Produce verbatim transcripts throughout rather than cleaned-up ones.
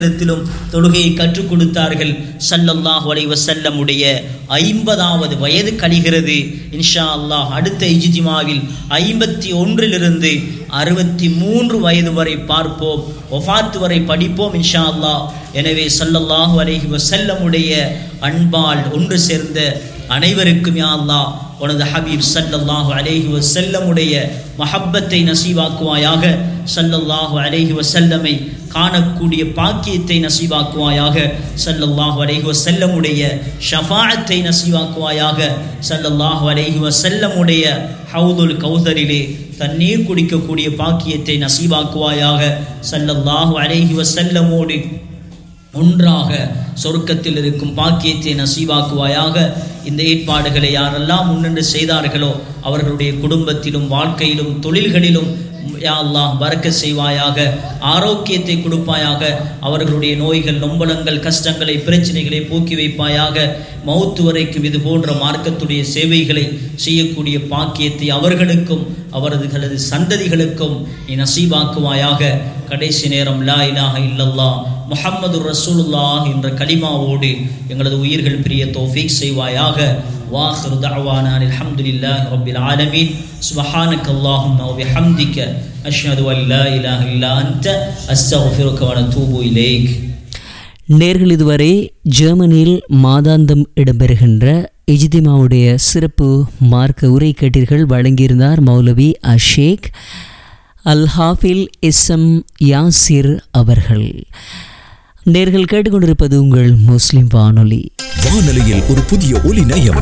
தொழுகையை கற்றுக் கொடுத்தார்கள். ஸல்லல்லாஹு அலைஹி வஸல்லம் உடைய ஐம்பதாவது வயது கழிகிறது. இன்ஷா அல்லாஹ் அடுத்த இஜ்திமாவில் ஐம்பத்தி ஒன்றிலிருந்து அறுபத்தி மூன்று வயது வரை பார்ப்போம், வஃபாத் வரை படிப்போம் இன்ஷா அல்லாஹ். எனவே ஸல்லல்லாஹு அலைஹி வஸல்லம் உடைய அன்பால் ஒன்று சேர்ந்த அனைவருக்கும் யா அல்லாஹ் உனது ஹபீப் ஸல்லல்லாஹு அலைஹி வஸல்லம் உடைய மஹப்பத்தை நசீவாக்குவாயாக. ஸல்லல்லாஹு அலைஹி வஸல்லமை காணக்கூடிய பாக்கியத்தை நசீவாக்குவாயாக. ஸல்லல்லாஹு அலைஹி வஸல்லம் உடைய ஷஃபாஅத்தை நசீவாக்குவாயாக. ஸல்லல்லாஹு அலைஹி வஸல்லம் உடைய ஹவுதுல் கௌதரிலே தண்ணீர் குடிக்கக்கூடிய பாக்கியத்தை நசீவாக்குவாயாக. ஸல்லல்லாஹு அலைஹி வஸல்லமோடு ஒன்றாக சொர்க்கத்தில் இருக்கும் பாக்கியத்தை நசீவாக்குவாயாக. இந்த ஏற்பாடுகளை யாரெல்லாம் முன்னின்று செய்தார்களோ அவர்களுடைய குடும்பத்திலும் வாழ்க்கையிலும் தொழில்களிலும் யா அல்லாஹ் பரக்கத் செய்வாயாக, ஆரோக்கியத்தை கொடுப்பாயாக. அவர்களுடைய நோய்கள் நொம்பலங்கள் கஷ்டங்களை பிரச்சனைகளை போக்கி வைப்பாயாக. மௌத்து வரைக்கும் இது போன்ற மார்க்கத்துடைய சேவைகளை செய்யக்கூடிய பாக்கியத்தை அவர்களுக்கும் அவர்களது சந்ததிகளுக்கும் நீ நசீபாக்குவாயாக. கடைசி நேரம் லா இலாஹ இல்லல்லாஹ் முஹம்மது ரசூலுல்லாஹ் என்ற கலிமாவோடு எங்களது உயிர்கள் பிரிய தௌஃபீக் செய்வாயாக. வாஹிரு தஅவானா அல்ஹம்துலில்லாஹி ரப்பில் ஆலமீன். சுப்ஹானக அல்லாஹும்ம வ பிஹம்திக அஷ்ஹது அன் லா இலாஹ இல்லா அன்த அஸ்தக்ஃபிருக வ அத்தூபு இலைக். நேர்கள் இதுவரை ஜெர்மனியில் மாதாந்தம் இடம்பெறுகின்ற இஜ்திமாவுடைய சிறப்பு மார்க்க உரை கேட்டீர்கள். வழங்கியிருந்தார் மௌலவி அஷேக் அல் ஹாஃபில் இஸ்ஸம் யாசிர் அவர்கள். நேர்கள் கேட்டுக்கொண்டிருப்பது உங்கள் முஸ்லிம் வானொலி. வானொலியில் ஒரு புதிய ஒலி நயம்,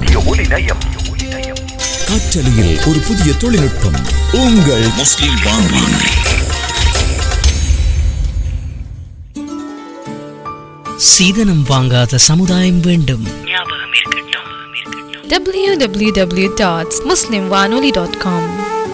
காற்றலையில் ஒரு புதிய தொழில்நுட்பம். உங்கள் முஸ்லிம் வானொலி. சீதனம் வாங்காத சமுதாயம் வேண்டும். டபிள்யூ டபிள்யூ டபிள்யூ டாட் முஸ்லிம் வானொலி டாட் காம்.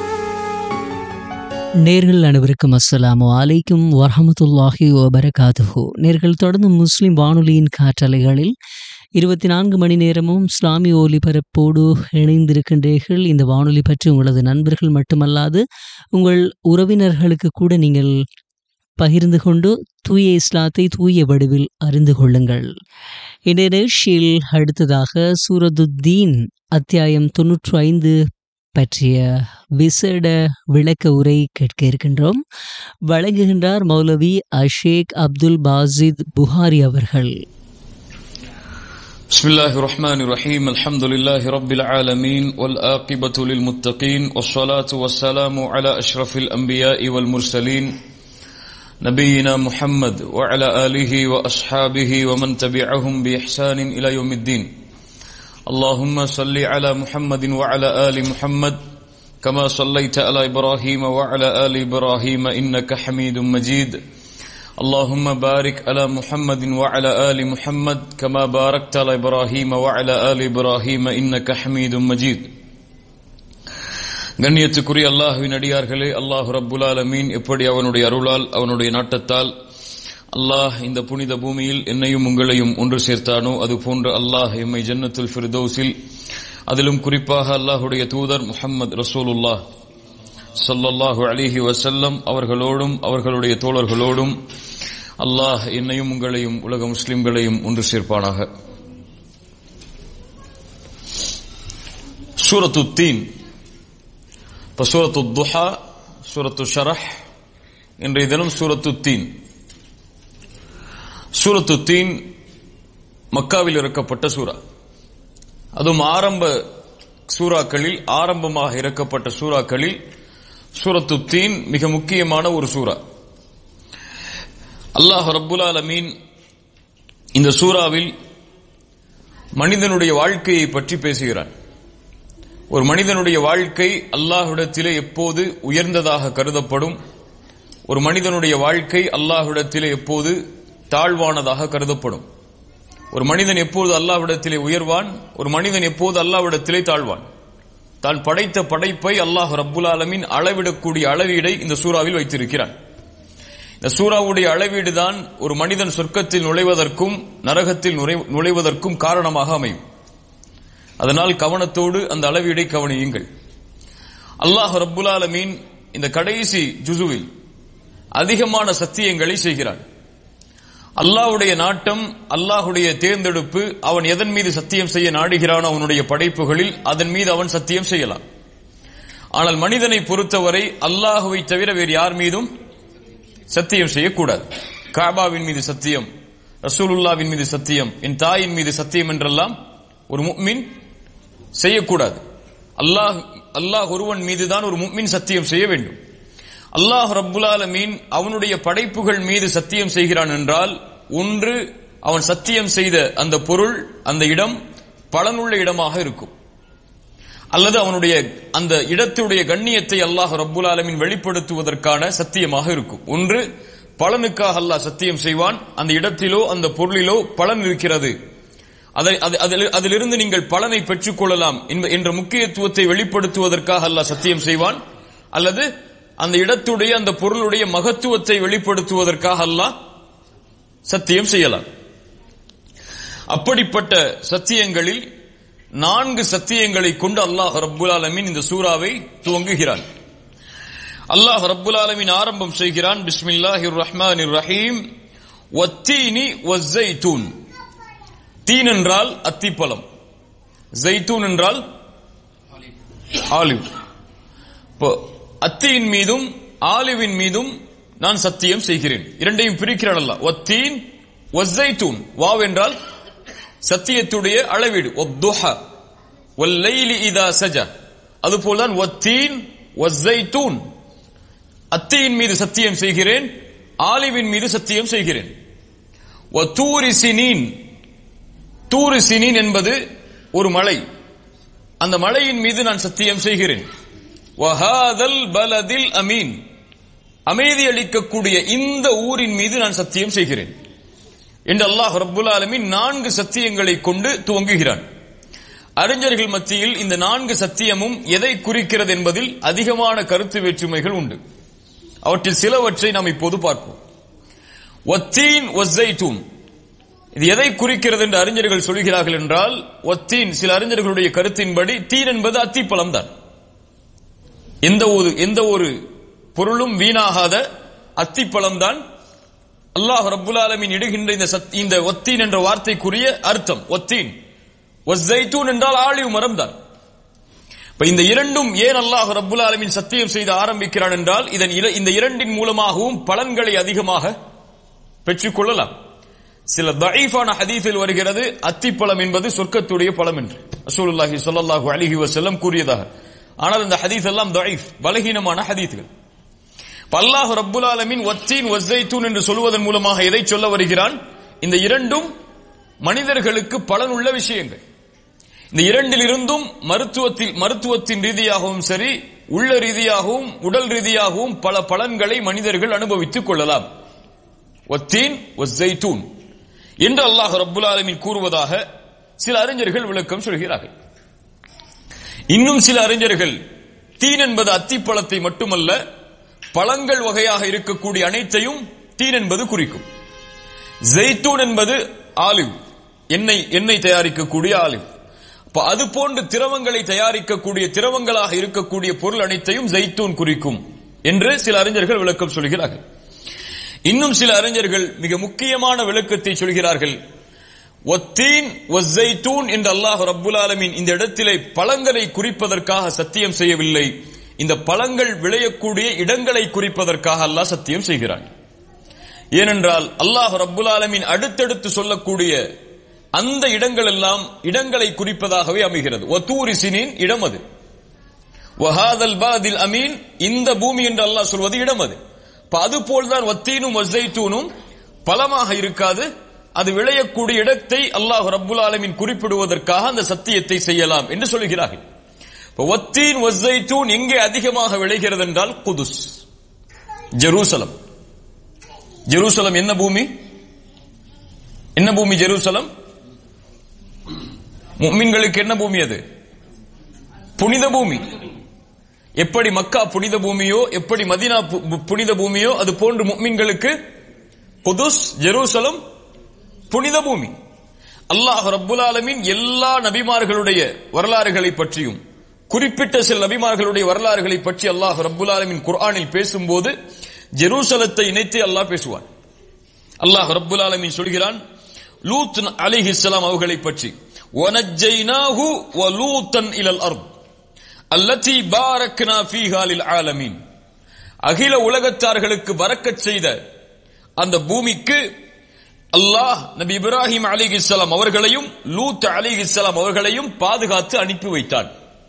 நேர்கள் அனைவருக்கும் அஸ்ஸலாமு அலைக்கும் வரஹ்மத்துல்லாஹி வபரகாத்துஹு. நேர்கள் தொடர்ந்து முஸ்லிம் வானொலியின் காற்றலைகளில் இருபத்தி நான்கு மணி நேரமும் இஸ்லாமிய ஒலிபரப்போடு இணைந்திருக்கின்றீர்கள். இந்த வானொலி பற்றி உங்களது நண்பர்கள் மட்டுமல்லாது உங்கள் உறவினர்களுக்கு கூட நீங்கள் பகிர்ந்து கொண்டு தூய இஸ்லாத்தை தூய வடிவில் அறிந்து கொள்ளுங்கள். இந்த நிகழ்ச்சியில் அடுத்ததாக சூரத்துத்தீன் அத்தியாயம் தொன்னூற்றி ஐந்து பற்றிய விசேட விளக்க உரை கேட்க இருக்கின்றோம். வழங்குகின்றார் மௌலவி அஷேக் அப்துல் பாசித் புகாரி அவர்கள். பிஸ்மில்லாஹிர் ரஹ்மானிர் ரஹீம். அல்ஹம்துலில்லாஹி ரப்பில் ஆலமீன் வல் ஆகிபத்து லில் முத்தகீன் வஸ்ஸலாத்து வஸ்ஸலாமு அலா அஷ்ரஃபில் அன்பியாஇ வல் முர்சலீன் நபியினா முஹம்மத் வ அலா ஆலிஹி வ அஸ்ஹாபிஹி வ மன் தபிஅஹும் பி இஹ்சானின் இலா யௌமித்தீன். اللهم صل على محمد وعلى آل محمد كما صليت على إبراهيم وعلى آل إبراهيم إنك حميد مجيد. اللهم بارك على محمد وعلى آل محمد كما باركت على إبراهيم وعلى آل إبراهيم إنك حميد مجيد. கண்ணியத்துக்குரிய அல்லாஹ்வின் அடியார்களே, அல்லாஹ் ரப்புல் ஆலமீன் எப்படி அவனுடைய அருளால் அவனுடைய நாட்டத்தால் அல்லாஹ் இந்த புனித பூமியில் என்னையும் உங்களையும் ஒன்று சேர்த்தானோ அதுபோன்று அல்லாஹ் எம்மை ஜன்னத்துல் ஃபிர்தௌஸில், அதிலும் குறிப்பாக அல்லாஹுடைய தூதர் முஹம்மது ரசூலுல்லாஹ் ஸல்லல்லாஹு அலைஹி வஸல்லம் அவர்களோடும் அவர்களுடைய தோழர்களோடும் அல்லாஹ் என்னையும் உங்களையும் உலக முஸ்லிம்களையும் ஒன்று சேர்ப்பானாக. சூரத்து தீன், இப்போ சூரத்து துஹா, சூரத்து ஷரஹ், இன்றைய தினம் சூரத்து தீன். சூரத்து தீன் மக்காவில் இறக்கப்பட்ட சூரா. அதுவும் ஆரம்ப சூறாக்களில் ஆரம்பமாக இறக்கப்பட்ட சூறாக்களில் சூரத்து தீன் மிக முக்கியமான ஒரு சூரா. அல்லாஹ் ரப்புல் ஆலமீன் இந்த சூறாவில் மனிதனுடைய வாழ்க்கையை பற்றி பேசுகிறான். ஒரு மனிதனுடைய வாழ்க்கை அல்லாஹ்விடத்திலே எப்போது உயர்ந்ததாக கருதப்படும், ஒரு மனிதனுடைய வாழ்க்கை அல்லாஹ்விடத்திலே எப்போது தாழ்வானதாக கருதப்படும். ஒரு மனிதன் எப்போது அல்லாஹ்விடத்திலே உயர்வான், ஒரு மனிதன் எப்போது அல்லாஹ்விடத்திலே தாழ்வான். தான் படைத்த படைப்பை அல்லாஹ் ரப்புல் ஆலமீன் அளவிடக்கூடிய அளவீடை இந்த சூறாவில் வைத்திருக்கிறான். இந்த சூறாவுடைய அளவீடு தான் ஒரு மனிதன் சொர்க்கத்தில் நுழைவதற்கும் நரகத்தில் நுழைவதற்கும் காரணமாக அமையும். அதனால் கவனத்தோடு அந்த அளவீடை கவனியுங்கள். அல்லாஹ் ரப்புல் ஆலமீன் இந்த கடைசி ஜுசுவில் அதிகமான சத்தியங்களை செய்கிறான். அல்லாஹ்வுடைய நாட்டம், அல்லாஹ்வுடைய தேர்ந்தெடுப்பு, அவன் எதன் மீது சத்தியம் செய்ய நாடுகிறானோ அவனுடைய படைப்புகளில் அதன் மீது அவன் சத்தியம் செய்யலாம். ஆனால் மனிதனை பொறுத்தவரை அல்லாஹுவை தவிர வேறு யார் மீதும் சத்தியம் செய்யக்கூடாது. காபாவின் மீது சத்தியம், ரசூலுல்லாவின் மீது சத்தியம், என் தாயின் மீது சத்தியம் என்றெல்லாம் ஒரு முஃமின் செய்யக்கூடாது. அல்லாஹ் அல்லாஹ் ஒருவன் மீதுதான் ஒரு முஃமின் சத்தியம் செய்ய வேண்டும். அல்லாஹ் ரப்புல் ஆலமீன் அவனுடைய படைப்புகள் மீது சத்தியம் செய்கிறான் என்றால், ஒன்று அவன் சத்தியம் செய்த அந்த பொருள், அந்த இடம் பலனுள்ள இடமாக இருக்கும், அல்லது அவனுடைய அந்த இடத்துடைய கண்ணியத்தை அல்லாஹ் ரப்புல் ஆலமீன் வெளிப்படுத்துவதற்கான சத்தியமாக இருக்கும். ஒன்று பலனுக்காக அல்லாஹ் சத்தியம் செய்வான், அந்த இடத்திலோ அந்த பொருளிலோ பலன் இருக்கிறது, அதிலிருந்து நீங்கள் பலனை பெற்றுக் கொள்ளலாம் என்ற முக்கியத்துவத்தை வெளிப்படுத்துவதற்காக அல்லாஹ் சத்தியம் செய்வான், அல்லது அந்த இடத்துடைய அந்த பொருளுடைய மகத்துவத்தை வெளிப்படுத்துவதற்காக அல்லாஹ் சத்தியம் செய்யலாம். அப்படிப்பட்ட சத்தியங்களில் நான்கு சத்தியங்களை கொண்டு அல்லாஹ் ரப்புல் ஆலமீன் இந்த சூராவை துவங்குகிறான். அல்லாஹ் ரப்புல் ஆலமீன் ஆரம்பம் செய்கிறான், பிஸ்மில்லாஹிர் ரஹ்மானிர் ரஹீம், வத்தீனி வஸ்ஸைத்தூன். தீன் என்றால் அத்திப்பழம், ஜைத்தூன் என்றால் ஆலிவ். அத்தியின் மீதும் ஆலிவின் மீதும் நான் சத்தியம் செய்கிறேன். இரண்டையும் பிரிக்கிறான் அல்லாஹ். வத்தீன் வஸ்ஸைத்தூன், வாவ் என்றால் சத்தியத்துடைய அளவீடு, வத்துஹா வல்லைலி இதா சஜா. அதுபோல்தான் வத்தீன் வஸ்ஸைத்தூன், அத்தியின் மீது சத்தியம் செய்கிறேன், ஆலிவின் மீது சத்தியம் செய்கிறேன். வதூரி சினீன், தூரு சினீன் என்பது ஒரு மலை, அந்த மலையின் மீது நான் சத்தியம் செய்கிறேன். வஹாதல் பலதில் அமீன், அமைதி அளிக்கக்கூடிய இந்த ஊரின் மீது நான் சத்தியம் செய்கிறேன் என்று அல்லாஹ் ரப்புல் ஆலமீன் நான்கு சத்தியங்களை கொண்டு துவங்குகிறான். அறிஞர்கள் மத்தியில் இந்த நான்கு சத்தியமும் எதை குறிக்கிறது என்பதில் அதிகமான கருத்து வேற்றுமைகள் உண்டு. அவற்றில் சிலவற்றை நாம் இப்போது பார்ப்போம். வத்தீன் வஸ்ஸைத்தூன், இது எதை குறிக்கிறது என்று அறிஞர்கள் சொல்கிறார்கள் என்றால், வத்தீன் சில அறிஞர்களுடைய கருத்தின்படி தீன் என்பது அத்திப்பழம் தான். எந்த ஒரு எந்த ஒரு பொருளும் வீணாகாத அத்திப்பழம் தான் அல்லாஹ் ரப்புல் ஆலமீன் இடுகின்ற இந்த இந்த வத்தீன் என்ற வார்த்தைக்குரிய அர்த்தம். வத்தீன் வஸ்ஸைத்தூன் என்றால் ஆலிவ் மரம் தான். இப்ப இந்த இரண்டும் ஏன் அல்லாஹ் ரப்புல் ஆலமீன் சத்தியம் செய்து ஆரம்பிக்கிறான் என்றால், இதன் இந்த இரண்டின் மூலமாகவும் பலன்களை அதிகமாக பெற்றுக் கொள்ளலாம். சில தஈஃபான ஹதீஸில் வருகிறது, அத்திப்பழம் என்பது சொர்க்கத்துடைய பழம் என்று ரசூலுல்லாஹி ஸல்லல்லாஹு அலைஹி வஸல்லம் கூறியதாக. ஆனால் இந்த ஹதீஸ் எல்லாம் தஈஃப், பலகீனமான ஹதீஸ்கள். அல்லாஹ் ரப்புல் ஆலமீன் வத்தீன் வஸ்ஸைத்தூன் என்று சொல்வதன் மூலமாக எதை சொல்ல வருகிறான்? இந்த இரண்டும் மனிதர்களுக்கு பலனுள்ள விஷயங்கள். இந்த இரண்டிலிருந்தும் மருத்துவத்தில் மருத்துவத்தின் ரீதியாகவும் சரி, உள்ள ரீதியாகவும் உடல் ரீதியாகவும் பல பலன்களை மனிதர்கள் அனுபவித்துக் கொள்ளலாம். வத்தீன் வஸ்ஸைத்தூன் என்று அல்லாஹ் ரப்புல் ஆலமீன் கூறுவதாக சில அறிஞர்கள் விளக்கம் சொல்கிறார்கள். இன்னும் சில அறிஞர்கள் தீன் என்பது அத்திப்பழத்தை மட்டுமல்ல, பழங்கள் வகையாக இருக்கக்கூடிய அனைத்தையும் தீன் என்பது குறிக்கும். ஜெய்தூன் என்பது ஆலிவ், எண்ணெய் எண்ணெய் தயாரிக்கக்கூடிய ஆலிவ். அது போன்று திரவங்களை தயாரிக்கக்கூடிய திரவங்களாக இருக்கக்கூடிய பொருள் அனைத்தையும் ஜெய்தூன் குறிக்கும் என்று சில அறிஞர்கள் விளக்கம் சொல்கிறார்கள். இன்னும் சில அறிஞர்கள் மிக முக்கியமான விளக்கத்தை சொல்கிறார்கள். வத்தீன் வஸ்ஸைத்தூன் என்று அல்லாஹ் ரப்புல் ஆலமீன் இந்த இடத்திலே பழங்களை குறிப்பதற்காக சத்தியம் செய்யவில்லை, இந்த பழங்கள் விளையக்கூடிய இடங்களை குறிப்பதற்காக அல்லாஹ் சத்தியம் செய்கிறான். ஏனென்றால் அல்லாஹ் ரப்புல் ஆலமீன் அடுத்தடுத்து சொல்லக்கூடிய அந்த இடங்கள் எல்லாம் இடங்களை குறிப்பதாகவே அமைகிறது. வதூரி சினீன் இடம் அது, வஹாதல் பாதில் அமீன் இந்த பூமி என்று அல்லாஹ் சொல்வது இடம் அது. அதுபோல்தான் வத்தீனும் வஸ்ஸைத்தூனும் பலமாக இருக்காது, அது விளையக்கூடிய இடத்தை அல்லாஹ் ரப்புல் ஆலமீன் குறிப்பிடுவதற்காக அந்த சத்தியத்தை செய்யலாம் என்று சொல்கிறார்கள். வத்தீன் வஸ்ஸைத்தூன் எங்கே அதிகமாக விளைகிறது என்றால் குதுஸ், ஜெருசலம். ஜெருசலம் என்ன பூமி? என்ன பூமி ஜெருசலம்? முஃமின்களுக்கு என்ன பூமி அது? புனித பூமி. எப்படி மக்கா புனித பூமியோ, எப்படி மதீனா புனித பூமியோ, அது போன்று முஃமின்களுக்கு குதுஸ் ஜெருசலம் புனித பூமி. அல்லாஹ் ரப்புல் ஆலமீன் எல்லா நபிமார்களுடைய வரலாறுகளை பற்றியும் குறிப்பிட்ட சில நபிமார்களுடைய வரலாறுகளை பற்றி அல்லாஹ் ரப்புல் ஆலமீன் குர்ஆனில் பேசும்போது ஜெருசலத்தை இணைத்து அல்லாஹ் பேசுவான். அல்லாஹ் ரப்புல் ஆலமீன் சொல்கிறான் லூத் அலைஹிஸ்ஸலாம் அவர்களை பற்றி, வனஜ்ஜைனாஹு வலூத்தன் இலல் அர்த் அல்லதி பாரக்னா ஃபீஹா லில் ஆலமீன். அகில உலகத்தார்களுக்கு பரக்கத் செய்த அந்த பூமிக்கு அல்லாஹ் நபி இப்ராஹிம் அலைஹிஸ்ஸலாம் அவர்களையும் லூத் அலைஹிஸ்ஸலாம் அவர்களையும் பாதுகாத்து அனுப்பி வைத்தான்.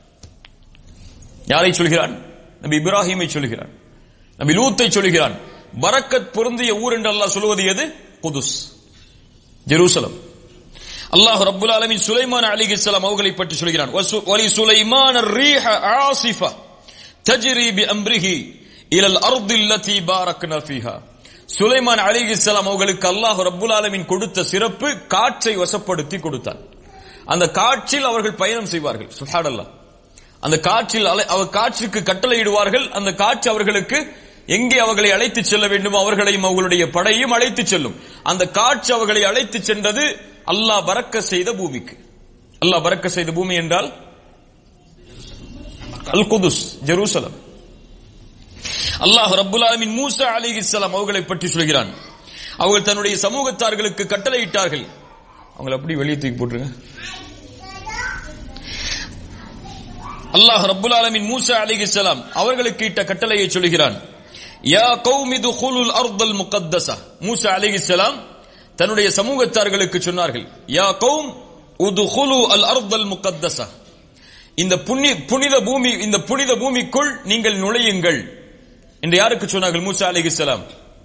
யாரை சொல்கிறான்? நபி இப்ராஹிமை சொல்கிறான், நபி லூத்தை சொல்கிறான். பரக்கத் பொருந்திய ஊர் என்று அல்லாஹ் சொல்வது எது? குதுஸ், ஜெருசலம். அல்லாஹ் ரப்புல் ஆலமீன் சுலைமான் அலைஹிஸ்ஸலாம் அவர்களை பற்றி சொல்கிறான், வலி சுலைமான الريح عاصفة تجري بأمره إلى الأرض التي باركنا فيها. சுலைமான் அலைஹிஸ்ஸலாம் அவர்களுக்கு அல்லாஹ் ரப்புல் ஆலமீன் கொடுத்த சிறப்பு காற்றை வசப்படுத்தி கொடுத்தான். அந்த காற்றில் அவர்கள் பயணம் செய்வார்கள். சுப்ஹானல்லாஹ். அந்த காற்றில் அவர் காற்றுக்கு கட்டளையிடுவார்கள். அந்த காற்று அவர்களுக்கு எங்கே அவர்களை அழைத்து செல்ல வேண்டுமோ அவர்களையும் அவர்களுடைய படையும் அழைத்து செல்லும். அந்த காற்று அவர்களை அழைத்து சென்றது அல்லாஹ் பரக்க செய்த பூமிக்கு. அல்லாஹ் பரக்க செய்த பூமி என்றால் அல் குதுஸ், ஜெருசலம். அல்லாஹ் ரப்புல் ஆலமீன் மூசா அலைஹிஸ்ஸலாம் அவர்களை பற்றி சொல்கிறான், அவர்கள் தன்னுடைய சமூகத்தார்களுக்கு கட்டளையிட்டார்கள். அவங்களை அப்படி வெளியே தூக்கி போட்டுருங்க. அல்லாஹ் ரப்புல் ஆலமீன் மூசா அலைஹிஸ்ஸலாம் அவர்களுக்கு இட்ட கட்டளையை சொல்கிறான், யா கௌமி துகுலுல் அர்தல் முகத்தஸா. மூசா அலைஹிஸ்ஸலாம் தன்னுடைய சமூகத்தார்களுக்கு சொன்னார்கள், யா கௌம் உதுகுலு அல் அர்தல் முகத்தஸா. இந்த புனித பூமி, இந்த புனித பூமிக்குள் நீங்கள் நுழையுங்கள் என்று யாருக்கு சொன்னார்கள்? மூசா அலைஹிஸ்ஸலாம்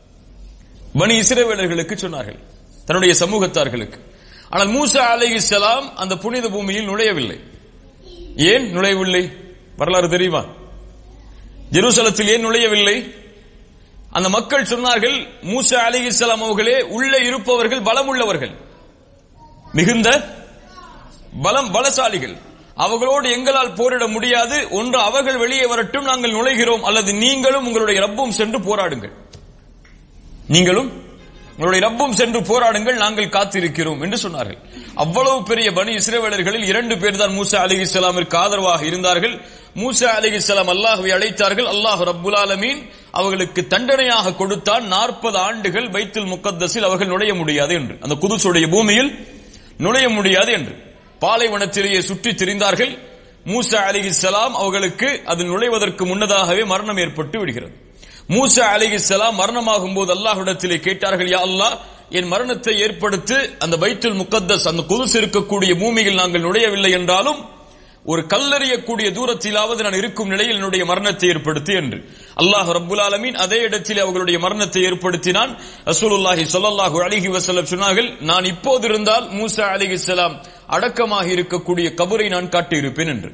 பனி இஸ்ரவேலர்களுக்கு சொன்னார்கள், தன்னுடைய சமூகத்தார்களுக்கு. ஆனால் மூசா அலைஹிஸ்ஸலாம் அந்த புனித பூமியில் நுழையவில்லை. ஏன் நுழையவில்லை? வரலாறு தெரியுமா? ஜெருசலத்தில் ஏன் நுழையவில்லை? அந்த மக்கள் சொன்னார்கள், மூசா அலைஹிஸ்ஸலாம் அவர்களே உள்ளே இருப்பவர்கள் பலம் உள்ளவர்கள், மிகுந்த பலம் பலசாலிகள், அவர்களோடு எங்களால் போரிட முடியாது. ஒன்று அவர்கள் வெளியே வரட்டும், நாங்கள் நுழைகிறோம், அல்லது நீங்களும் உங்களுடைய ரப்பும் சென்று போராடுங்கள், நீங்களும் உங்களுடைய ரப்பும் சென்று போராடுங்கள், நாங்கள் காத்திருக்கிறோம் என்று சொன்னார்கள். அவ்வளவு பெரிய பனி இஸ்ரவேலர்களில் இரண்டு பேர் தான் மூசா அலைஹிஸ்ஸலாமிற்கு ஆதரவாக இருந்தார்கள். மூசா அலைஹிஸ்ஸலாம் அல்லாஹ்வை அழைத்தார்கள். அல்லாஹ் ரப்புல் ஆலமீன் அவர்களுக்கு தண்டனையாக கொடுத்தான், நாற்பது ஆண்டுகள் பைத்துல் முகத்தஸில் அவர்கள் நுழைய முடியாது என்று, அந்த குதுஸுடைய பூமியில் நுழைய முடியாது என்று. பாலைவனத்திலேயே சுற்றி திரிந்தார்கள். மூசா அலைஹிஸ்ஸலாம் அவர்களுக்கு அது நுழைவதற்கு முன்னதாகவே மரணம் ஏற்பட்டு விடுகிறது. மூசா அலைஹிஸ்ஸலாம் மரணமாகும் போது அல்லாஹ்விடத்திலே கேட்டார்கள், யா அல்லாஹ், என் மரணத்தை ஏற்படுத்து, அந்த பைத்துல் முகத்தஸ், அந்த குதுஸ் இருக்கக்கூடிய பூமியில் நாங்கள் நுழையவில்லை என்றாலும் ஒரு கல்லறியக்கூடிய தூரத்திலாவது நான் இருக்கும் நிலையில் என்னுடைய மரணத்தை ஏற்படுத்தி என்று. அல்லாஹ் ரப்புல் ஆலமீன் அதே இடத்திலே அவர்களுடைய மரணத்தை ஏற்படுத்தினான். ரசூலுல்லாஹி ஸல்லல்லாஹு அலைஹி வஸல்லம் சொன்னார்கள், நான் இப்போது இருந்தால் மூசா அலைஹிஸ்ஸலாம் அடக்கமாக இருக்கக்கூடிய கபரை நான் காட்டியிருப்பேன் என்று.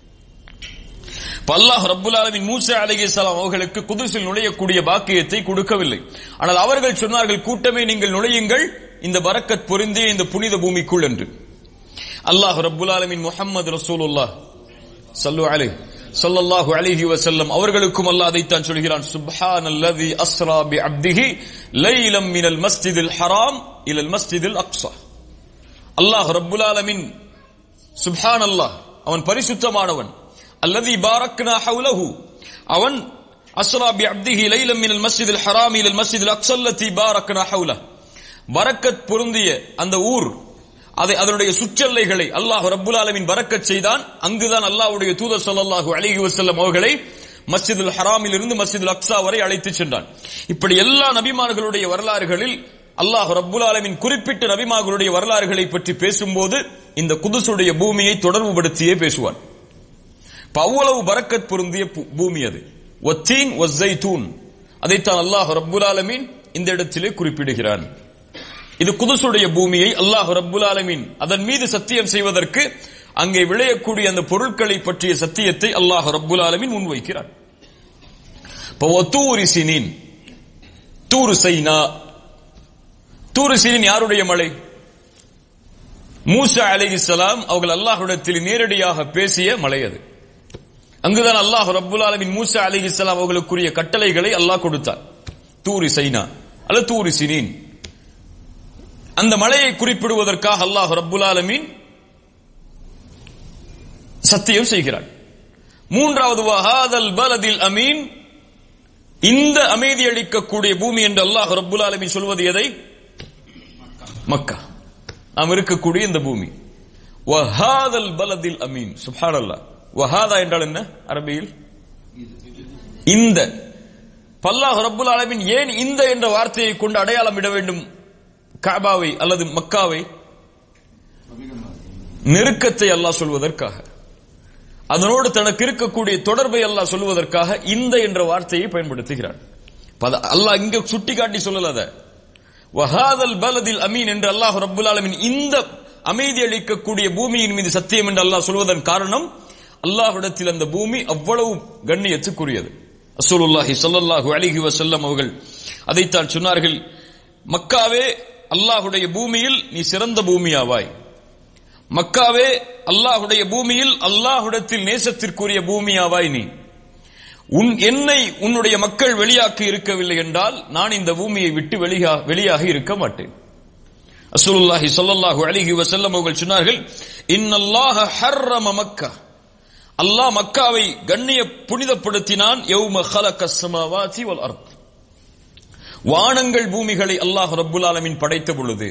அல்லாஹ் ரப்புல் ஆலமீன் மூசா அலைஹிஸ்ஸலாம் அவர்களுக்கு குதுஸில் நுழையக்கூடிய பாக்கியத்தை கொடுக்கவில்லை. ஆனால் அவர்கள் சொன்னார்கள், கூட்டமே நீங்கள் நுழையுங்கள் இந்த பரக்கத் பொருந்திய இந்த புனித பூமிக்குள் என்று. அல்லாஹ் ரப்புல் ஆலமீன் முஹம்மது ரசூலுல்லாஹ் ஸல்லு அலைஹி ஸல்லல்லாஹு அலைஹி வஸல்லம் அவர்களுக்கும் அல்லாஹ் அதைத்தான் சொல்கிறான், சுப்ஹானல்லதி அஸ்ரா பி அப்திஹி லைலம் மினல் மஸ்ஜிதில் ஹராம் இலல் மஸ்ஜிதில் அக்ஸா. அல்லாஹ் ரப்புல் ஆலமீன் சுப்ஹானல்லாஹ், அவன் பரிசுத்தமானவன். அல்லதி பாரக்னா ஹவுலஹு, அவன் அஸ்ரா பி அப்திஹி லைலம் மினல் மஸ்ஜிதில் ஹராம் இலல் மஸ்ஜிதில் அக்ஸா அல்லதி பாரக்னா ஹவுலஹு. பரக்கத் பொருந்திய அந்த ஊர், அதை அதனுடைய சுற்றெல்லைகளை அல்லாஹ் ரப்புல் ஆலமீன் பரக்கத் செய்தான். அங்குதான் அல்லாஹ்வுடைய தூதர் ஸல்லல்லாஹு அலைஹி வஸல்லம் அவர்களை மஸ்ஜிதுல் ஹராமில் இருந்து மஸ்ஜிதுல் அக்ஸா வரை அழைத்து சென்றான். இப்படி எல்லா நபிமார்களுடைய வரலாறுகளில் அல்லாஹ் ரப்புல் ஆலமீன் குறிப்பிட்ட நபிமார்களுடைய வரலாறுகளை பற்றி பேசும்போது இந்த குதுஸுடைய பூமியை தொடர்புபடுத்தியே பேசுவான். அவ்வளவு பரக்கத் பொருந்திய பூமி அது. வத்தீன் வஸ்ஸைத்தூன், அதைத்தான் அல்லாஹ் ரப்புல் ஆலமீன் இந்த இடத்திலே குறிப்பிடுகிறான். இது குதுஸுடைய பூமியை அல்லாஹ் ரப்புல் ஆலமீன் அதன் மீது சத்தியம் செய்வதற்கு அங்கே விளையக்கூடிய அந்த பொருட்களை பற்றிய சத்தியத்தை அல்லாஹ் ரப்புல் ஆலமீன் முன்வைக்கிறான். தூரு சினீன், தூரு சைனா. தூரு சினீன் யாருடைய மலை? மூசா அலைஹிஸ்ஸலாம் அவர்கள் அல்லாஹ்விடத்தில் நேரடியாக பேசிய மலை அது. அங்குதான் அல்லாஹ் ரப்புல் ஆலமீன் மூசா அலைஹிஸ்ஸலாம் அவர்களுக்குரிய கட்டளைகளை அல்லாஹ் கொடுத்தார். தூரு சைனா அல்ல தூரு சினீன். அந்த மலையை குறிப்பிடுவதற்காக அல்லாஹ் ரப்புல் ஆலமீன் சத்தியம் செய்கிறான். மூன்றாவது வஹாதல் பலதில் அமீன், இந்த அமைதி அளிக்கக்கூடிய பூமி என்று அல்லாஹ் ரப்புல் ஆலமீன் சொல்வது எதை? மக்கா, நாம் இருக்கக்கூடிய இந்த பூமி. வஹாதல் பலதில் அமீன். சுப்ஹானல்லாஹ். வஹாதா என்றால் என்ன அரபியில்? இந்த. அல்லாஹ் ரப்புல் ஆலமீன் ஏன் இந்த என்ற வார்த்தையை கொண்டு அடையாளம் இட வேண்டும் கஅபாவை அல்லது மக்காவை? நெருக்கத்தை அல்லாஹ் சொல்வதற்காக, அதனோடு தனக்கு இருக்கக்கூடிய தொடர்பை அல்லாஹ் சொல்வதற்காக இந்த என்ற வார்த்தையை பயன்படுத்துகிறார். அல்லாஹ் இங்க சுட்டிக்காட்டி சொல்லல. வஹாதல் பலதில் அமீன் என்று அல்லாஹ் ரப்புல் ஆலமீன் இந்த அமைதி அளிக்கக்கூடிய பூமியின் மீது சத்தியம் என்று அல்லாஹ் சொல்வதன் காரணம், அல்லாஹ்விடத்தில் அந்த பூமி அவ்வளவு கண்ணியத்துக்குரியது. ரசூலுல்லாஹி ஸல்லல்லாஹு அலைஹி வஸல்லம் அவர்கள் அதைத்தான் சொன்னார்கள், மக்காவே அல்லாஹ்வுடைய பூமியில் நீ சிறந்த பூமியாவாய். மக்காவே அல்லாஹ்வுடைய பூமியில் அல்லாஹ்விடத்தில் நேசத்திற்குரிய பூமியாவாய். நீ உன் என்னை உன்னுடைய மக்கள் வெளியாக்கி இருக்கவில்லை என்றால் நான் இந்த பூமியை விட்டு வெளியாக இருக்க மாட்டேன். ரசூலுல்லாஹி ஸல்லல்லாஹு அலைஹி வஸல்லம் அவர்கள் சொன்னார்கள், இன்னல்லாஹ ஹர்ரம மக்கா, அல்லாஹ் மக்காவை கண்ணிய புனிதப்படுத்தினான். யௌம ஹலகஸ் ஸமாவாதி வல் அர்த், வானங்கள் பூமிகளை அல்லாஹ் ரப்புல் ஆலமீன் படைத்த பொழுது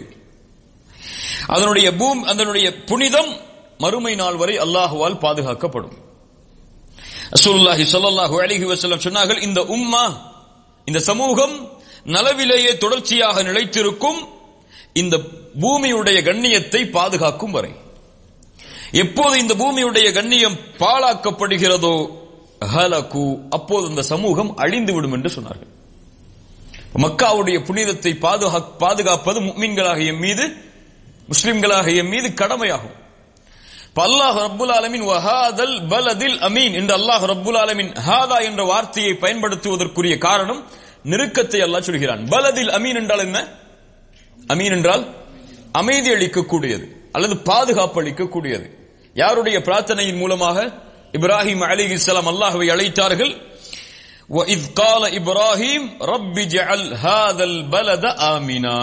அதனுடைய பூமி அதனுடைய புனிதம் மறுமை நாள் வரை அல்லாஹ்வால் பாதுகாக்கப்படும். ரசூலுல்லாஹி ஸல்லல்லாஹு அலைஹி வஸல்லம் சொன்னார்கள், இந்த உம்மா, இந்த சமூகம் நலவிலேயே தொடர்ச்சியாக நிலைத்திருக்கும் இந்த பூமியுடைய கண்ணியத்தை பாதுகாக்கும் வரை. எப்போது இந்த பூமியுடைய கண்ணியம் பாழாக்கப்படுகிறதோ ஹலகு, அப்போது இந்த சமூகம் அழிந்துவிடும் என்று சொன்னார்கள். மக்காவுடைய புனிதத்தை பாதுகாப்பது முஃமின்களாக எம் மீது, முஸ்லிம்களாக எம் மீது கடமையாகும். அல்லாஹ் ரப்புல் ஆலமீன் வஹாதல் பலதில் அமீன் என்று அல்லாஹ் ரப்புல் ஆலமீன் ஹாதா என்ற வார்த்தையை பயன்படுத்துவதற்குரிய காரணம், நெருக்கத்தை அல்லாஹ் சொல்கிறான். பலதில் அமீன் என்றால் என்ன? அமீன் என்றால் அமைதி அளிக்கக்கூடியது அல்லது பாதுகாப்பு அளிக்கக்கூடியது. யாருடைய பிரார்த்தனையின் மூலமாக? இப்ராஹிம் அலைஹிஸ்ஸலாம் அல்லாஹ்வை அழைத்தார்கள். وَإِذْ قَالَ إِبْرَاهِيمُ رَبِّ اجْعَلْ هَذَا الْبَلَدَ آمِنًا,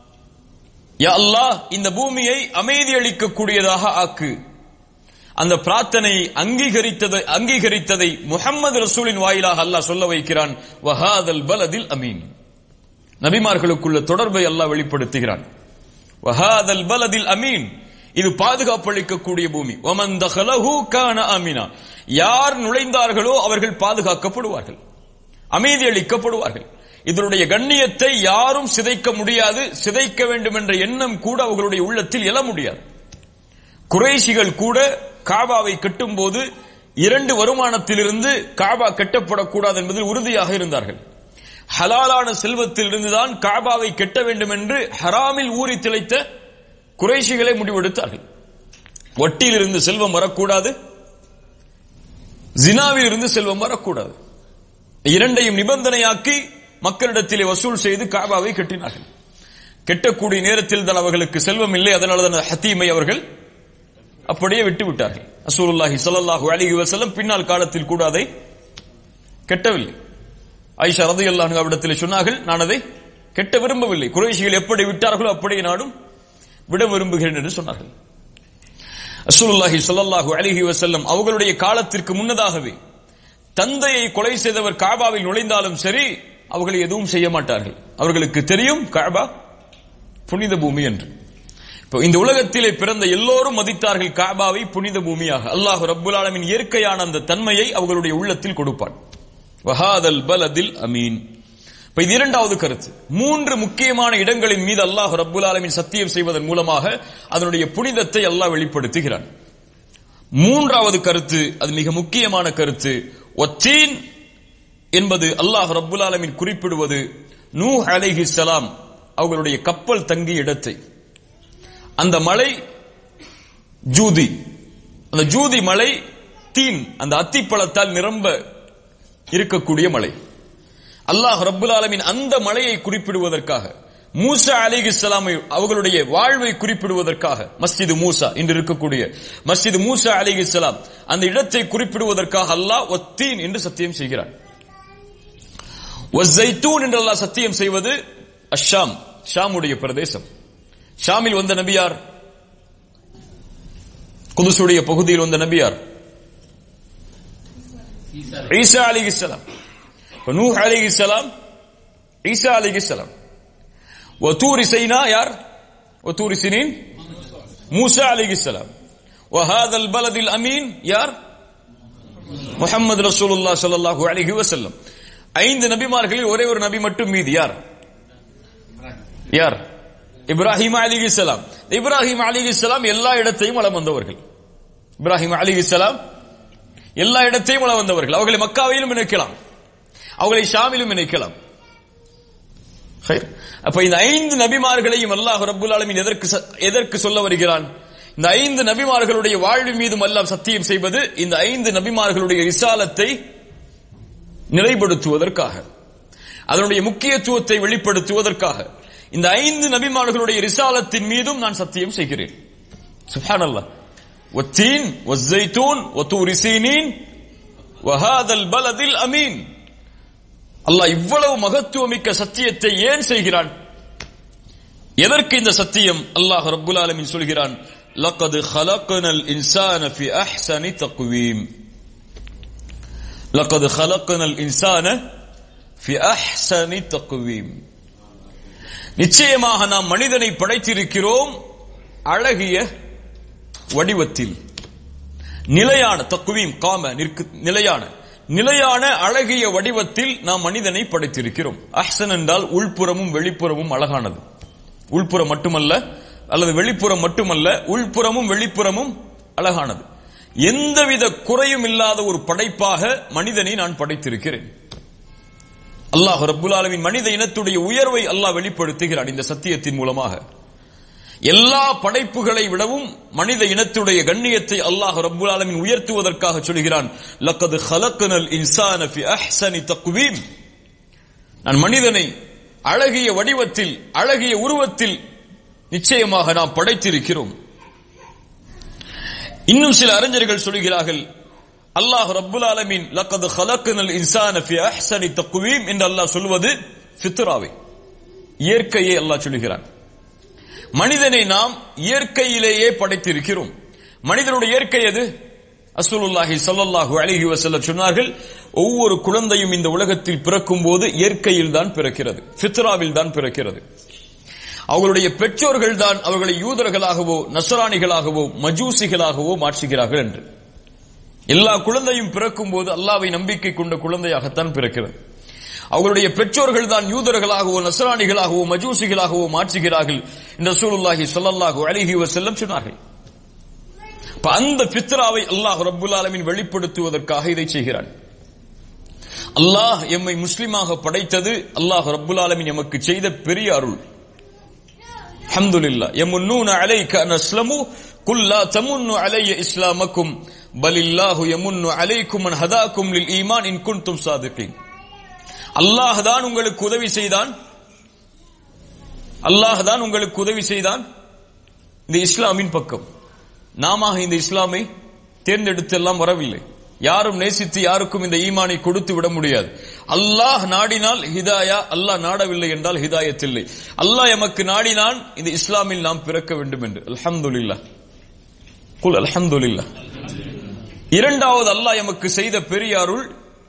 யா அல்லாஹ் இந்த பூமியை அமைதி அளிக்கக்கூடியதாக ஆக்கு. அந்த பிரார்த்தனை அங்கீகரித்ததை அங்கீகரித்ததை முஹம்மது ரசூலின் வாயிலாக அல்லாஹ் சொல்ல வைக்கிறான். வஹாதல் பலதில் அமீன், நபிமார்களுக்குள்ள தொடர்பை அல்லாஹ் வெளிப்படுத்துகிறான். வஹாதல் பலதில் அமீன், இது பாதுகாப்பு அளிக்கக்கூடிய பூமி. வமன் தஹலஹு கான ஆமினா, யார் நுழைந்தார்களோ அவர்கள் பாதுகாக்கப்படுவார்கள், அமைதி அளிக்கப்படுவார்கள். இதனுடைய கண்ணியத்தை யாரும் சிதைக்க முடியாது. சிதைக்க வேண்டும் என்ற எண்ணம் கூட அவர்களுடைய உள்ளத்தில் எழ முடியாது. குறைஷிகள் கூட காபாவை கட்டும் போது இரண்டு வருமானத்திலிருந்து காபா கட்டப்படக்கூடாது என்பதில் உறுதியாக இருந்தார்கள். ஹலாலான செல்வத்தில் இருந்துதான் காபாவை கட்ட வேண்டும் என்று ஹராமில் ஊறி திளைத்த குறைஷிகளை முடிவெடுத்தார்கள். வட்டியில் இருந்து செல்வம் வரக்கூடாது, ஜினாவில் இருந்து செல்வம் வரக்கூடாது. இரண்டையும் நிபந்தனையாக்கி மக்களிடத்திலே வசூல் செய்து காபாவை கட்டினார்கள். கெட்டக்கூடிய நேரத்தில் தான் அவர்களுக்கு செல்வம் இல்லை. அதனால்தான் ஹத்தீமை அவர்கள் அப்படியே விட்டு விட்டார்கள். ரசூலுல்லாஹி ஸல்லல்லாஹு அலைஹி வஸல்லம் பின்னால் காலத்தில் கூட அதை கெட்டவில்லை. ஆயிஷா ரலியல்லாஹு அன்ஹா அவரிடத்தில் சொன்னார்கள், நான் அதை கெட்ட விரும்பவில்லை, குறைஷிகள் எப்படி விட்டார்களோ அப்படியே நானும் விட விரும்புகிறேன் என்று சொன்னார்கள். ரசூலுல்லாஹி ஸல்லல்லாஹு அலைஹி வஸல்லம் அவர்களுடைய காலத்திற்கு முன்னதாகவே தந்தையை கொலை செய்தவர் காபாவில் நுழைந்தாலும் சரி அவர்கள் எதுவும் செய்ய மாட்டார்கள். அவர்களுக்கு தெரியும் காபா புனித பூமி என்று. இந்த உலகத்திலே பிறந்த எல்லோரும் மதித்தார்கள் காபாவை புனித பூமியாக. அல்லாஹ் ரப்புல் ஆலமீன் இயற்கையான அந்த தன்மையை அவர்களுடைய உள்ளத்தில் கொடுப்பான். வஹாதல் பலதில் அமீன். இது இரண்டாவது கருத்து. மூன்று முக்கியமான இடங்களின் மீது அல்லாஹ் ரப்புல் ஆலமீன் சத்தியம் செய்வதன் மூலமாக அதனுடைய புனிதத்தை அல்லாஹ் வெளிப்படுத்துகிறான். மூன்றாவது கருத்து, அது மிக முக்கியமான கருத்து. ஒத்தீன் என்பது அல்லாஹ் ரப்புல் ஆலமீன் குறிப்பிடுவது நூஹ் அலைஹிஸ்ஸலாம் அவர்களுடைய கப்பல் தங்கிய இடத்தை. அந்த மலை ஜூதி, அந்த ஜூதி மலை தீன், அந்த அத்திப்பழத்தால் நிரம்ப இருக்கக்கூடிய மலை. அல்லாஹ் ரப்புல் ஆலமீன் அந்த மலையை குறிப்பிடுவதற்காக, மூசா அலைஹிஸ்ஸலாம் அவர்களுடைய வாழ்வை குறிப்பிடுவதற்காக, மஸ்ஜிது மூசா இன்று இருக்கக்கூடிய மஸ்ஜிது மூசா அலைஹிஸ்ஸலாம் அந்த இடத்தை குறிப்பிடுவதற்காக அல்லாஹ் ஒத்தீன் என்று சத்தியம் செய்கிறான். வஸ்ஸைத்தூன் என்று அல்லாஹ் சத்தியம் செய்வது அஷாம், ஷாமுடைய பிரதேசம். ஷாமில் வந்த நபியார், குதுசுடைய பகுதியில் வந்த நபியார் ஈசா அலைஹிஸ்ஸலாம். நூஹ் அலைஹிஸ்ஸலாம், ஈசா அலைஹிஸ்ஸலாம். வதூர் சைனா யார்? وطور سنين موسى عليه السلام وهذا البلد الأمين யார் முஹம்மது ரசூலுல்லாஹ் ஸல்லல்லாஹு அலைஹி வஸல்லம். ஐந்து நபிமார்களில் ஒரே ஒரு நபி மட்டும் மீதி யார் யார் இப்ராஹிம் அலைஹிஸ்ஸலாம். இப்ராஹிம் அலைஹிஸ்ஸலாம் எல்லா இடத்தையும் வலம் வந்தவர்கள். இப்ராஹிம் அலைஹிஸ்ஸலாம் எல்லா இடத்தையும் வலம் வந்தவர்கள். அவர்களை மக்காவிலும் இணைக்கலாம், அவர்களை ஷாமிலும் இணைக்கலாம். அப்ப இந்த ஐந்து நபிமார்களையும் அல்லாஹ் ரப்பல் ஆலமீன் எதற்கு எதற்கு சொல்ல வருகிறான்? இந்த ஐந்து நபிமார்களுடைய வாழ்வின் மீதும் அல்லாஹ் சத்தியம் செய்வது இந்த ஐந்து நபிமார்களுடைய ரிசாலத்தை நிலைப்படுத்துவதற்காக, அதனுடைய முக்கியத்துவத்தை வெளிப்படுத்துவதற்காக. இந்த ஐந்து நபிமார்களுடைய ரிசாலத்தின் மீதும் நான் சத்தியம் செய்கிறேன். சுப்ஹானல்லாஹ். வத்தீன் வஸ்ஸைத்தூன் வதூரி சீனீன் வஹாதல் பலதில் அமீன். அல்லாஹ் இவ்வளவு மகத்துவமிக்க சத்தியத்தை ஏன் செய்கிறான்? எதற்கு இந்த சத்தியம்? அல்லாஹ் ரப்புல் ஆலமீன் சொல்கிறான், லக்கத் خلقنا الانسان في احسن تقويم. لقد خلقنا الانسان في احسن تقويم. நிச்சயமாக நாம் மனிதனை படைத்திருக்கிறோம் அழகிய வடிவத்தில். நிலையான தக்வீம், காம நிலையான நிலையான அழகிய வடிவத்தில் நாம் மனிதனை படைத்திருக்கிறோம். அஹ்சன் என்றால் உள்புறமும் வெளிப்புறமும் அழகானது. உள்புறம் மட்டுமல்ல, அல்லது வெளிப்புறம் மட்டுமல்ல, உள்புறமும் வெளிப்புறமும் அழகானது. எந்தவித குறையும் இல்லாத ஒரு படைப்பாக மனிதனை நான் படைத்திருக்கிறேன். அல்லாஹ் ரப்புல் ஆலமீன் மனித இனத்துடைய உயர்வை அல்லாஹ் வெளிப்படுத்துகிறான் இந்த சத்தியத்தின் மூலமாக. எல்லா படைப்புகளை விடவும் மனித இனத்துடைய கண்ணியத்தை அல்லாஹ் ரப்புல் ஆலமீன் உயர்த்துவதற்காக சொல்கிறான், லக்கத் خلقنا الانسان في احسن تقويم. நான் மனிதனை அழகிய வடிவத்தில், அழகிய உருவத்தில் நிச்சயமாக நாம் படைத்திருக்கிறோம். இன்னும் சில அறிஞர்கள் சொல்கிறார்கள், அல்லாஹ் ரப்புல் ஆலமீன் லக்கத் خلقنا الانسان في احسن تقويم என்று அல்லாஹ் சொல்வது ஃபித்ராவை, இயற்கையை அல்லாஹ் சொல்கிறான். மனிதனை நாம் இயற்கையிலேயே படைத்திருக்கிறோம். மனிதனுடைய இயற்கை எது? ரசூலுல்லாஹி ஸல்லல்லாஹு அலைஹி வஸல்லம் சொன்னார்கள், ஒவ்வொரு குழந்தையும் இந்த உலகத்தில் பிறக்கும் போது இயற்கையில் தான் பிறக்கிறது, ஃபித்ராவில் தான் பிறக்கிறது. அவர்களுடைய பெற்றோர்கள் தான் அவர்களை யூதர்களாகவோ நஸ்ரானிகளாகவோ மஜூசிகளாகவோ மாற்றுகிறார்கள் என்று. எல்லா குழந்தையும் பிறக்கும் போது அல்லாஹ்வை நம்பிக்கை கொண்ட குழந்தையாகத்தான் பிறக்கிறது. அவர்களுடைய பெற்றோர்கள் தான் யூதர்களாகவோ நஸ்ரானிகளாகவோ மஜூசிகளாகவோ மாற்றுகிறார்கள் என்று ரசூலுல்லாஹி ஸல்லல்லாஹு அலைஹி வஸல்லம் சொன்னார்கள். அந்த ஃபித்ராவை அல்லாஹ் ரப்புல் ஆலமீன் வெளிப்படுத்துவதற்காக இதை செய்கிறான். அல்லாஹ் எம்மை முஸ்லிமாக படைத்தது அல்லாஹ் ரப்புல் ஆலமீன் எமக்கு செய்த பெரிய அருள். அல்ஹம்துலில்லாஹ். யமுன்னூன அலைக அன் அஸ்லமு குல் லா தமுன்னு அலைய இஸ்லாமக்கும் பலில்லாஹு யமுன்னு அலைக்கும் அன் ஹதாக்கும் லில் ஈமான் இன் குன்தும் சாதிகீன். அல்லாஹ் தான் உங்களுக்கு உதவி செய்தான், அல்லாஹ் தான் உங்களுக்கு உதவி செய்தான் இந்த இஸ்லாமின் பக்கம். நாம இந்த இஸ்லாமை தேர்ந்தெடுத்தெல்லாம் வரவில்லை. யாரும் நேசித்து யாருக்கும் இந்த ஈமானை கொடுத்து விட முடியாது. அல்லாஹ் நாடினால் ஹிதாயா, அல்லாஹ் நாடவில்லை என்றால் ஹிதாயத் இல்லை. அல்லாஹ் எமக்கு நாடினான் இந்த இஸ்லாமில் நாம் பிறக்க வேண்டும் என்று. அல்ஹம்துலில்லாஹ். குல் அல்ஹம்துலில்லாஹ். இரண்டாவது அல்லாஹ் எமக்கு செய்த பெரிய அருள்,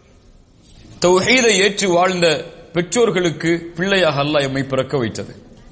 தௌஹீதை ஏற்று வாழ்ந்த பெற்றோர்களுக்கு பிள்ளையாக அல்லாஹ் எம்மை பிறக்க வைத்தது.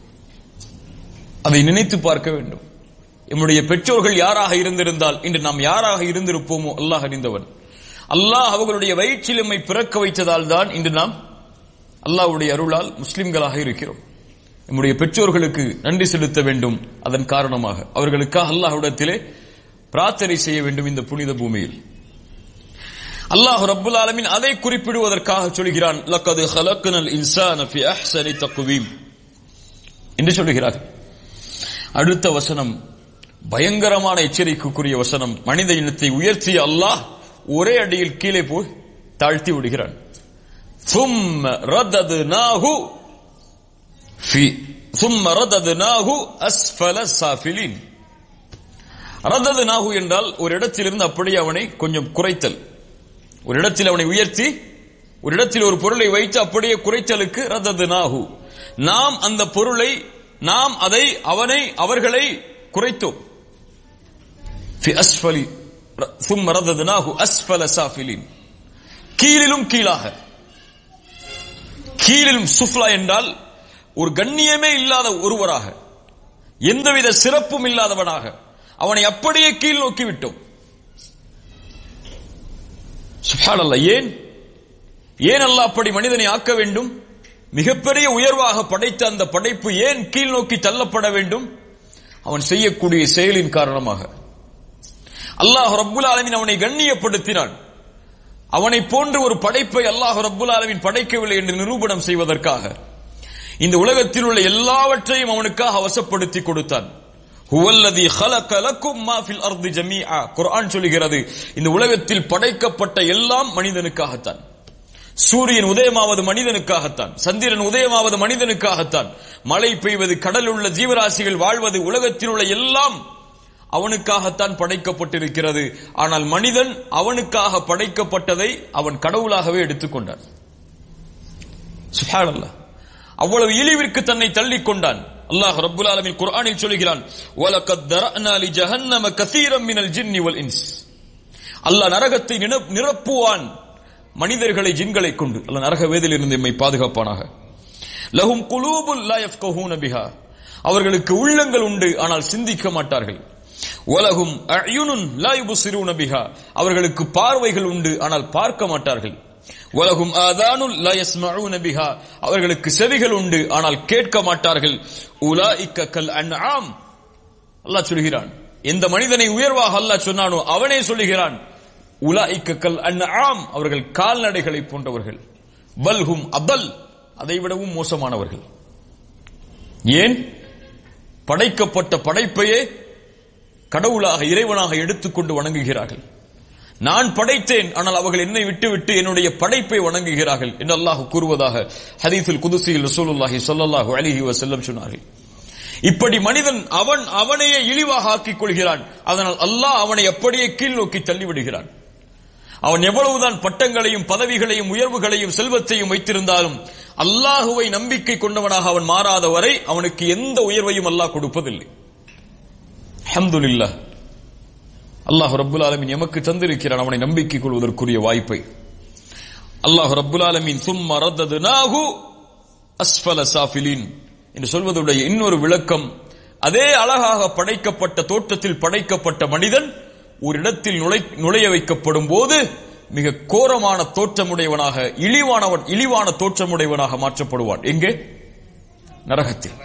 அதை நினைத்து பார்க்க வேண்டும். நம்முடைய பெற்றோர்கள் யாராக இருந்திருந்தால் இன்று நாம் யாராக இருந்திருப்போமோ அல்லாஹ் அறிந்தவன். அல்லாஹ் அவர்களுடைய வயிற்றில் எம்மை பிறக்க வைத்ததால் தான் இன்று நாம் அல்லாஹ்வுடைய அருளால் முஸ்லிம்களாக இருக்கிறோம். நம்முடைய பெற்றோர்களுக்கு நன்றி செலுத்த வேண்டும். அதன் காரணமாக அவர்களுக்காக அல்லாஹ்விடத்திலே பிரார்த்தனை செய்ய வேண்டும் இந்த புனித பூமியில். அல்லாஹ் ரப்புல் ஆலமீன் அதை குறிப்பிடுவதற்காக சொல்கிறான், லக்கத் خلقنا الانسان في احسن تقويم என்று சொல்கிறார். அடுத்த வசனம் பயங்கரமான எச்சரிக்கைக்குரிய வசனம். மனித இனத்தை உயர்த்திய அல்லாஹ் ஒரே அடியில் கீழே போய் தாழ்த்தி விடுகிறான். ثم رددناه في ثم رددناه اسفل السافلين. رددناه என்றால் ஒரு இடத்திலிருந்து அப்படியே அவனை கொஞ்சம் குறைத்தல். ஒரு இடத்தில் அவனை உயர்த்தி ஒரு இடத்தில் ஒரு பொருளை வைத்து அப்படியே குறைத்தலுக்கு ரததுனாஹு. நாம் அந்த பொருளை, நாம் அதை, அவனை, அவர்களை குறைத்தோம். ஃபி அஸ்ஃபலி ثم رددناه اسفل سافلين. கீழிலும் கீழாக. கீழிலும் சுஃப்லா என்றால் ஒரு கண்ணியமே இல்லாத ஒருவராக, எந்தவித சிறப்பும் இல்லாதவனாக அவனை அப்படியே கீழ் நோக்கி விட்டோம். சுப்ஹானல்லாஹ். ஏன் ஏன் அல்லாஹ் அப்படி மனிதனை ஆக்க வேண்டும்? மிகப்பெரிய உயர்வாக படைத்த அந்த படைப்பு ஏன் கீழ் நோக்கி தள்ளப்பட வேண்டும்? அவன் செய்யக்கூடிய செயலின் காரணமாக. அல்லாஹ் ரப்புல் ஆலமீன் அவனை கண்ணியப்படுத்தினான். அவனை போன்று ஒரு படைப்பை அல்லாஹ் ரப்புல் ஆலமீன் படைக்கவில்லை என்று நிரூபணம் செய்வதற்காக இந்த உலகத்தில் உள்ள எல்லாவற்றையும் அவனுக்காக வசப்படுத்தி கொடுத்தான். ஹுவல்லதி خلق لكم ما في الارض جميعا. குர்ஆன் சொல்கிறது, இந்த உலகத்தில் படைக்கப்பட்ட எல்லாம் மனிதனுக்காகத்தான். சூரியன் உதயமாவது மனிதனுக்காகத்தான், சந்திரன் உதயமாவது மனிதனுக்காகத்தான், மழை பெய்வது, கடலில் உள்ள ஜீவராசிகள் வாழ்வது, உலகத்தில் உள்ள எல்லாம் அவனுக்காகத்தான் படைக்கப்பட்டிருக்கிறது. ஆனால் மனிதன் அவனுக்காக படைக்கப்பட்டதை அவன் கடவுளாகவே எடுத்துக்கொண்டான். சுப்ஹானல்லாஹ். அவ்வளவு இழிவிற்கு தன்னை தள்ளிக் கொண்டான். அல்லாஹ் ரப்புல் ஆலமீன் குர்ஆனில் சொல்கிறான், வலகத் தரஅனா லி ஜஹன்னம கஸீரம் மினல் ஜின்னி வல் இன்ஸ். அல்லாஹ் நரகத்தை நிரப்புவான் மனிதர்களை ஜின்களை கொண்டு. அல்லாஹ் நரக வேதனையிலிருந்து நம்மை பாதுகாப்பானாக. லஹும் குலூபுல் லா யஃப்கஹூன பிஹா. அவர்களுக்கு உள்ளங்கள் உண்டு ஆனால் சிந்திக்க மாட்டார்கள். வலஹும் அயுனுன் லா யுப்சிரூன பிஹா. அவர்களுக்கு பார்வைகள் உண்டு ஆனால் பார்க்க மாட்டார்கள். வலஹும் ஆதானுல் லா யஸ்மஊன பிஹா. அவர்களுக்கு செவிகள் உண்டு ஆனால் கேட்க மாட்டார்கள். உலாயிக கல் அன்ஆம். அல்லாஹ் சொல்கிறான், எந்த மனிதனை உயர்வாக அல்லாஹ் சொன்னானோ அவனே சொல்கிறான், உலாயிக கல் அன்ஆம். அவர்கள் கால்நடைகளை போன்றவர்கள். பல்ஹும் அதல். அதைவிடவும் மோசமானவர்கள். ஏன்? படைக்கப்பட்ட படைப்பையே கடவுளாக இறைவனாக எடுத்துக்கொண்டு வணங்குகிறார்கள். நான் படைத்தேன் ஆனால் அவர்கள் என்னை விட்டுவிட்டு என்னுடைய படைப்பை வணங்குகிறார்கள் என்று அல்லாஹ் கூறுவதாக ஹதீஸுல் குதுஸியில் ரசூலுல்லாஹி ஸல்லல்லாஹு அலைஹி வஸல்லம் சொன்னார்கள். இப்படி மனிதன் அவன் அவனையே இழிவாக ஆக்கிக் கொள்கிறான். அதனால் அல்லாஹ் அவனை அப்படியே கீழ் நோக்கி தள்ளிவிடுகிறான். அவன் எவ்வளவுதான் பட்டங்களையும் பதவிகளையும் உயர்வுகளையும் செல்வத்தையும் வைத்திருந்தாலும் அல்லாஹுவை நம்பிக்கை கொண்டவனாக அவன் மாறாத வரை அவனுக்கு எந்த உயர்வையும் அல்லாஹ் கொடுப்பதில்லை. அல்ஹம்துலில்லாஹ். அல்லாஹ் ரப்புல் ஆலமீன் எமக்கு தந்திருக்கிறான் அவனை நம்பிக்கை கொள்வதற்குரிய வாய்ப்பை. அல்லாஹ் ரப்புல் ஆலமீன் சும்ம ரத்ததுனாஹு அஸ்ஃபல சாஃபிலின் என்று சொல்வதுடைய இன்னொரு விளக்கம், அதே அழகாக படைக்கப்பட்ட தோற்றத்தில் படைக்கப்பட்ட மனிதன் ஒரு இடத்தில் நுழைய வைக்கப்படும் போது மிக கோரமான தோற்றமுடையவனாக, இழிவானவன் இழிவான தோற்றமுடையவனாக மாற்றப்படுவான். எங்கே? நரகத்தில்.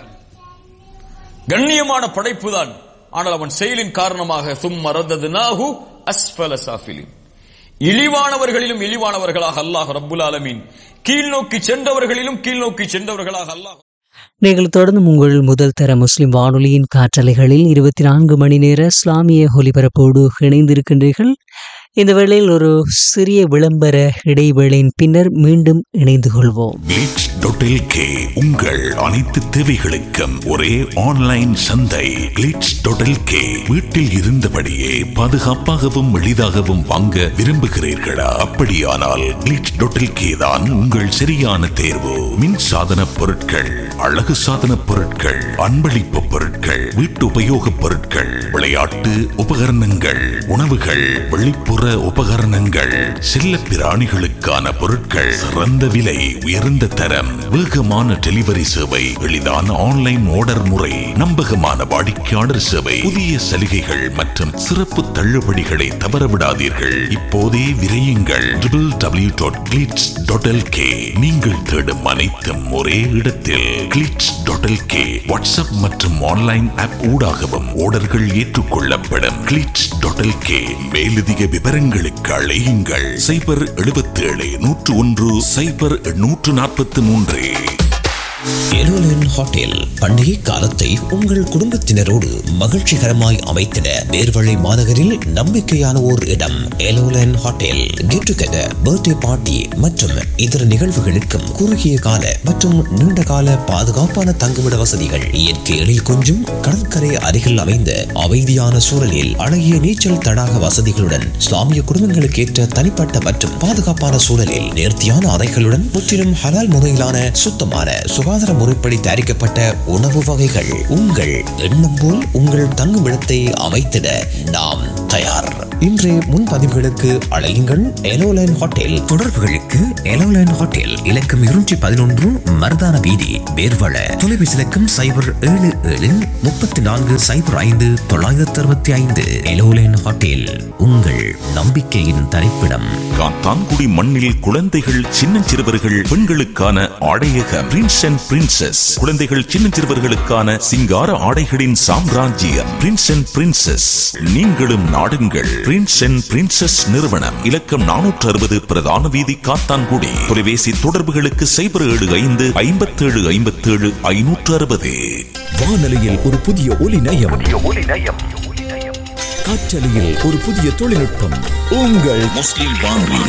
கண்ணியமான படைப்புதான், ஆனால் அவன் செயலின் காரணமாக சும்ம ரத்ததுனாஹு அஸ்ஃபல சாஃபிலின். இழிவானவர்களிலும் இழிவானவர்களாக அல்லாஹ் ரப்புல் ஆலமீன், கீழ் நோக்கி சென்றவர்களிலும் கீழ் நோக்கி சென்றவர்களாக அல்லாஹ். நீங்கள் தொடர்ந்து உங்கள் முதல் தர முஸ்லிம் வானொலியின் காற்றலைகளில் இருபத்தி நான்கு மணி நேர இஸ்லாமிய ஒலிபரப்போடு இணைந்திருக்கின்றீர்கள். இந்த வேளையில் ஒரு சிறிய விளம்பர இடைவேளையின் பின்னர் மீண்டும் இணைந்து கொள்வோம். கிளிட்ஸ் டாட் எல் கே உங்கள் அனைத்து தேவைகளுக்கும் ஒரே ஆன்லைன் சந்தை. Glitz dot L K. வீட்டில் இருந்தபடியே பாதுகாப்பாகவும் எளிதாகவும் வாங்க விரும்புகிறீர்களா? அப்படியானால் கிளிட்ஸ் டாட் எல் கே தான் உங்கள் சரியான தேர்வு. மின் சாதன பொருட்கள், அழகு சாதன பொருட்கள், அன்பளிப்பு பொருட்கள், வீட்டு உபயோக பொருட்கள், விளையாட்டு உபகரணங்கள், உணவுகள், வெளிப்புற உபகரணங்கள், செல்ல பிராணிகளுக்கான பொருட்கள், சிறந்த விலை, உயர்ந்த தரம், வேகமான டெலிவரி சேவை, எளிதான ஆன்லைன் ஆர்டர் முறை, நம்பகமான வாடிக்கையாளர் சேவை, புதிய சலுகைகள் மற்றும் சிறப்பு தள்ளுபடிகளை தவறவிடாதீர்கள். இப்போதே விரையுங்கள். W W W dot glitz dot L K. நீங்கள் தேடும் அனைத்தும் ஒரே இடத்தில். Glitz dot L K. WhatsApp மற்றும் ஆன்லைன் ஆப் ஊடாகவும் ஆர்டர்கள் ஏற்றுக்கொள்ளப்படும். Glitz dot L K. மேலதிக விவரங்களுக்கு அழையுங்கள். சைபர் எழுபத்தி ஏழு நூற்று ஒன்று சைபர் நூற்று நாற்பத்தி மூன்று. எலோலன் ஹோட்டல் பண்டிகை காலத்தை உங்கள் குடும்பத்தினரோடு மகிழ்ச்சிகரமாய் அமைத்திட நேர்வழி மாநகரில் நம்பிக்கையான ஓர் இடம். எலோலன் hotel. Get together, birthday party மற்றும் இதர நிகழ்வுகளுக்கும் குறுகிய கால மற்றும் நீண்ட கால பாதுகாப்பான தங்குமிட வசதிகள், இயற்கை எழில் கொஞ்சம் கடற்கரை அருகில் அமைந்த அமைதியான சூழலில் அழகிய நீச்சல் தடாக வசதிகளுடன், இஸ்லாமிய குடும்பங்களுக்கு ஏற்ற தனிப்பட்ட மற்றும் பாதுகாப்பான சூழலில் நேர்த்தியான அறைகளுடன், முற்றிலும் ஹலால் முறையிலான சுத்தமான சுகாதார முறைப்படி தயாரிக்கப்பட்ட உணவு வகைகள். உங்கள் எண்ணம் போல் உங்கள் தங்குமிடத்தை அமைத்திட நாம் தயார். இன்றைய முன்பதிவுகளுக்கு அழையுங்கள். எலோலைன் ஹோட்டல். தொடர்புகளுக்கு எலோலைன் ஹோட்டல் இலக்கம் இருநூற்றி பதினொன்று மர்தான வீதி, பேர்வள. தொலைபேசி இலக்கம் சைபர் ஏழு ஏழு முப்பத்தி நான்கு சைபர் ஐந்து தொள்ளாயிரத்தி அறுபத்தி ஐந்து. எலோலைன் ஹோட்டல், உங்கள் நம்பிக்கையின் தரிப்பிடம். காத்தான்குடி மண்ணில் குழந்தைகள், சின்னஞ்சிறுவர்கள், பெண்களுக்கான ஆடையக பிரின்ஸ் அண்ட் பிரின்சஸ். குழந்தைகள், சின்னஞ்சிறுவர்களுக்கான சிங்கார ஆடைகளின் சாம்ராஜ்யம் பிரின்ஸ் அண்ட் பிரின்சஸ். நீங்களும் நாடுங்கள். பிரின்ஸ் அண்ட் பிரின்சஸ் நிறுவனம், இலக்கம் நானூற்று அறுபது பிரதான வீதி, காத்தான்குடி. தொலைபேசி தொடர்புகளுக்கு சைபர் ஏழு ஐந்து ஐம்பத்தி ஏழு ஐம்பத்தி ஏழு ஐநூற்று அறுபது. வானொலியில் ஒரு புதிய ஒலி நயம், காற்றலையில் ஒரு புதிய தொழில்நுட்பம். உங்கள் முஸ்லிம் வானொலி.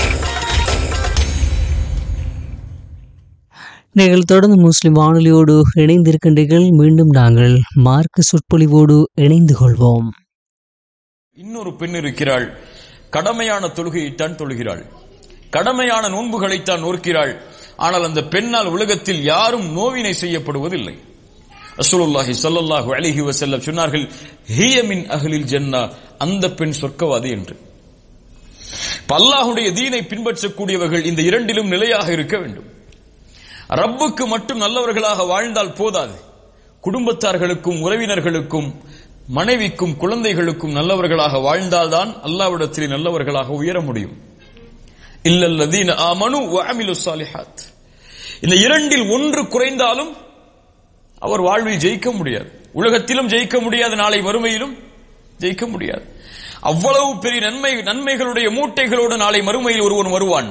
நீங்கள் தொடர்ந்து முஸ்லிம் வானொலியோடு இணைந்திருக்கின்றீர்கள். மீண்டும் நாங்கள் மார்க்க சொற்பொழிவோடு இணைந்து கொள்வோம். இன்னொரு பெண் இருக்கிறாள், கடமையான தொழுகையைத்தான் தொழுகிறாள், கடமையான நோன்புகளைத்தான் நோக்கிறாள். ஆனால் அந்த பெண்ணால் உலகத்தில் யாரும் நோவினை செய்யப்படுவதில்லை. ரசூலுல்லாஹி ஸல்லல்லாஹு அலைஹி வஸல்லம் சொன்னார்கள், ஹிய மின் அஹ்லில் ஜன்னah, அந்த பெண் சொர்க்கவாதி என்று. அல்லாஹ்வுடைய தீனை பின்பற்றக்கூடியவர்கள் இந்த இரண்டிலும் நிலையாக இருக்க வேண்டும். ரப்புக்கு மட்டும் நல்லவர்களாக வாழ்ந்தால் போதாது, குடும்பத்தார்களுக்கும் உறவினர்களுக்கும் மனைவிக்கும் குழந்தைகளுக்கும் நல்லவர்களாக வாழ்ந்தால்தான் அல்லாஹ்விடத்தில் நல்லவர்களாக உயர முடியும். இல்லல்லதீன ஆமனு வ அமிலுஸ் ஸாலிஹாத். இந்த இரண்டில் ஒன்று குறைந்தாலும் அவர் வாழ்வில் ஜெயிக்க முடியாது, உலகத்திலும் ஜெயிக்க முடியாது, நாளை மறுமையிலும் ஜெயிக்க முடியாது. அவ்வளவு பெரிய நன்மை நன்மைகளுடைய மூட்டைகளோடு நாளை மறுமையில் ஒருவன் வருவான்.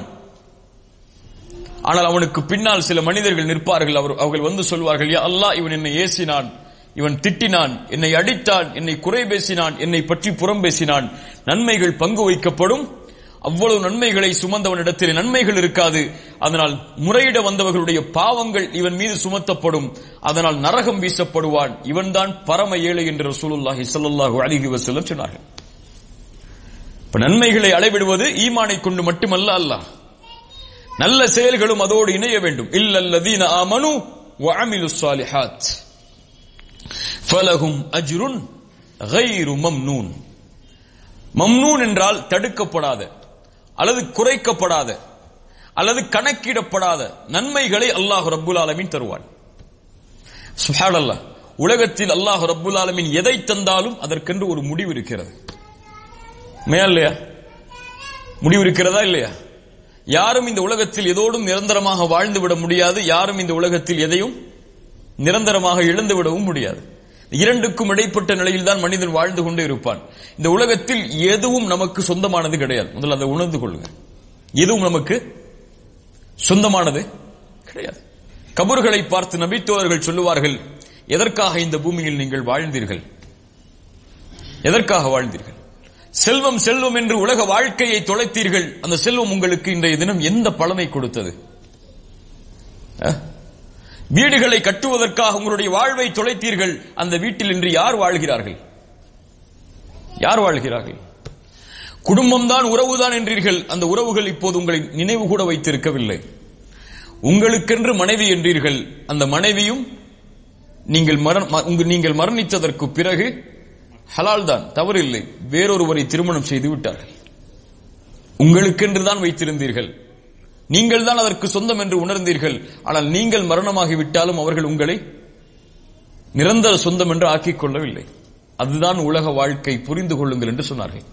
ஆனால் அவனுக்கு பின்னால் சில மனிதர்கள் நிற்பார்கள். அவர் அவர்கள் வந்து சொல்வார்கள், யா அல்லாஹ், இவன் என்னை ஏசினான், இவன் திட்டினான், என்னை அடித்தான், என்னை குறை பேசினான், என்னை பற்றி புறம் பேசினான். நன்மைகள் பங்கு வைக்கப்படும். அவ்வளவு நன்மைகளை சுமந்தவனிடத்தில் நன்மைகள் இருக்காது. அதனால் முறையிட வந்தவர்களுடைய பாவங்கள் இவன் மீது சுமத்தப்படும். அதனால் நரகம் வீசப்படுவான். இவன்தான் பரம ஏழை என்று ரசூலுல்லாஹி ஸல்லல்லாஹு அலைஹி வஸல்லம் சொன்னார்கள். இப்ப நன்மைகளை அளவிடுவது ஈமானை கொண்டு மட்டுமல்ல, அல்லாஹ் நல்ல செயல்களும் அதோடு இணைய வேண்டும். இல்லல்லதீன ஆமனு வ அமிலுஸ் ஸாலிஹாத் ஃபலஹும் அஜ்ருன் கைரு மம்னூன். மம்னூன் என்றால் தடுக்கப்படாத அல்லது குறைக்கப்படாத அல்லது கணக்கிடப்படாத நன்மைகளை அல்லாஹ் ரப்புல் ஆலமீன் தருவான். சுப்ஹானல்லாஹ். உலகத்தில் அல்லாஹ் ரப்புல் ஆலமீன் எதை தந்தாலும் அதற்கென்று ஒரு முடிவு இருக்கிறது. இல்லையா? முடிவு இருக்கிறதா இல்லையா? யாரும் இந்த உலகத்தில் எதோடும் நிரந்தரமாக வாழ்ந்து விட முடியாது. யாரும் இந்த உலகத்தில் எதையும் நிரந்தரமாக இழந்து விடவும் முடியாது. இரண்டுக்கும் இடைப்பட்ட நிலையில் தான் மனிதன் வாழ்ந்து கொண்டே இருப்பான். இந்த உலகத்தில் எதுவும் நமக்கு சொந்தமானது கிடையாது. முதல்ல அதை உணர்ந்து கொள்ளுங்க. எதுவும் நமக்கு சொந்தமானது கிடையாது. கபர்களை பார்த்து நபித்தோழர்கள் சொல்லுவார்கள், எதற்காக இந்த பூமியில் நீங்கள் வாழ்ந்தீர்கள்? எதற்காக வாழ்ந்தீர்கள்? செல்வம் செல்வம் என்று உலக வாழ்க்கையை தொலைத்தீர்கள். அந்த செல்வம் உங்களுக்கு இன்றைய தினம் எந்த பலனை கொடுத்தது? வீடுகளை கட்டுவதற்காக உங்களுடைய வாழ்வை தொலைத்தீர்கள். அந்த வீட்டில் இன்று யார் வாழ்கிறார்கள்? யார் வாழ்கிறார்கள்? குடும்பம்தான் உறவுதான் என்றீர்கள். அந்த உறவுகள் இப்போது உங்களை நினைவு கூட வைத்திருக்கவில்லை. உங்களுக்கென்று மனைவி என்றீர்கள். அந்த மனைவியும் நீங்கள் நீங்கள் மரணித்ததற்கு பிறகு ஹலால் தான், தவறில்லை, வேறொருவரை திருமணம் செய்து விட்டார்கள். உங்களுக்கென்று தான் வைத்திருந்தீர்கள். நீங்கள் தான் அதற்கு சொந்தம் என்று உணர்ந்தீர்கள். ஆனால் நீங்கள் மரணமாகிவிட்டாலும் அவர்கள் உங்களை நிரந்தர சொந்தம் என்று ஆக்கிக் கொள்ளவில்லை. அதுதான் உலக வாழ்க்கை, புரிந்து கொள்ளுங்கள் என்று சொன்னார்கள்.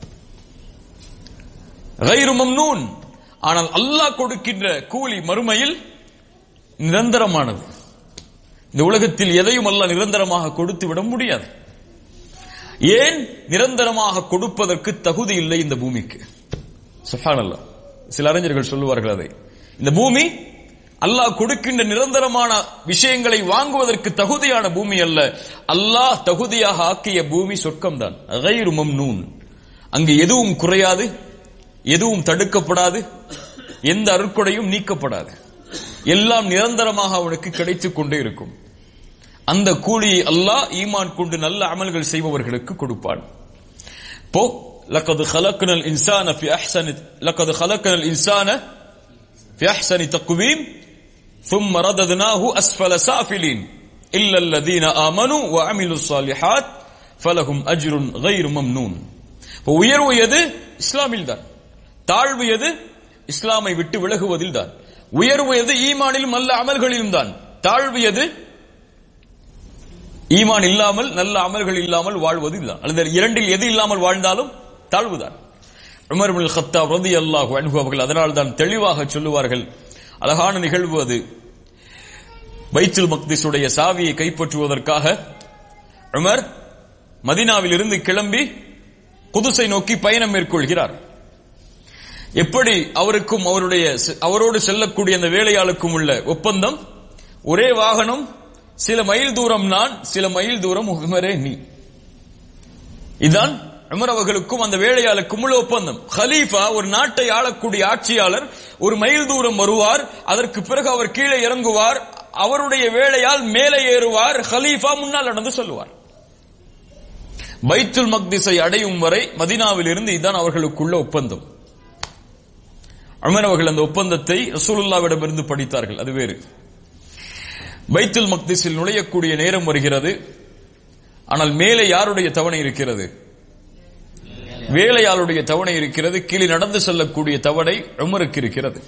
கைரு மம்னூன். ஆனால் அல்லாஹ் கொடுக்கின்ற கூலி மறுமையில் நிரந்தரமானது. இந்த உலகத்தில் எதையும் அல்லாஹ் நிரந்தரமாக கொடுத்து விட முடியாது. ஏன்? நிரந்தரமாக கொடுப்பதற்கு தகுதி இல்லை இந்த பூமிக்கு. சுப்ஹானல்லாஹ். சில அறிஞர்கள் சொல்லுவார்கள் அதை, இந்த பூமி அல்லாஹ் கொடுக்கின்ற நிரந்தரமான விஷயங்களை வாங்குவதற்கு தகுதியான பூமி அல்ல. அல்லாஹ் தகுதியாக ஆக்கிய பூமி சொர்க்கம்தான். கைரு மம்னூன். அங்கு எதுவும் குறையாது, எதுவும் தடுக்கப்படாது, எந்த அருட்கொடையும் நீக்கப்படாது. எல்லாம் நிரந்தரமாக அவனுக்கு கிடைத்துக் கொண்டே இருக்கும். அந்த கூலியை அல்லாஹ் ஈமான் கொண்டு நல்ல அமல்கள் செய்பவர்களுக்கு கொடுப்பான். போ لقد خلقنا الانسان في احسن لقد خلقنا الانسان في احسن تقويم ثم رددناه اسفل سافلين الا الذين امنوا وعملوا الصالحات فلهم اجر غير ممنون. உயர்வு எது? இஸ்லாமில் தான். தாழ்வு எது? இஸ்லாமை விட்டு விலகுவதில் தான். உயர்வு எது? ஈமானிலும் நல்ல அமல்களிலும் தான். தாழ்வு எது? ஈமான் இல்லாமல் நல்ல அமல்கள் இல்லாமல் வாழ்வதில் தான். அல்லது இரண்டில் எது இல்லாமல் வாழ்ந்தாலும் தாழ்வுதான். உமர் இப்னுல் கத்தாப் ரலியல்லாஹு அன்ஹு அவர்கள் அதனால் தான் தெளிவாக சொல்லுவார்கள், அழகான நிகழ்வு அது. பைத்துல் மக்திஸுடைய சாவியை கைப்பற்றுவதற்காக உமர் மதீனாவில் இருந்து கிளம்பி குதுஸை நோக்கி பயணம் மேற்கொள்கிறார். எப்படி அவருக்கும் அவருடைய அவரோடு செல்லக்கூடிய அந்த வேலையாளுக்கும் உள்ள ஒப்பந்தம், ஒரே வாகனம், சில மைல் தூரம் நான், சில மைல் தூரம் உமரே நீ. இதுதான் உமர் அவர்களுக்கும் அந்த வேலையாளுக்கும் உள்ள ஒப்பந்தம். கலீஃபா, ஒரு நாட்டை ஆளக்கூடிய ஆட்சியாளர், ஒரு மைல் தூரம் வருவார், அதற்கு பிறகு அவர் கீழே இறங்குவார், அவருடைய வேலையால் மேலே ஏறுவார், கலீஃபா முன்னால் நடந்து சொல்லுவார். பைத்துல் மக்திஸை அடையும் வரை மதீனாவில் இருந்து இதுதான் அவர்களுக்குள்ள ஒப்பந்தம். உமர் அவர்கள் அந்த ஒப்பந்தத்தை ரசூலுல்லாஹ்விடமிருந்து படித்தார்கள், அது வேறு. பைத்துல் மக்திஸில் நுழையக்கூடிய நேரம் வருகிறது. ஆனால் மேலே யாருடைய தவணை இருக்கிறது? வேலையாளுடைய தவணை இருக்கிறது. கீழே நடந்து செல்லக்கூடிய தவணை உமருக்கு இருக்கிறது.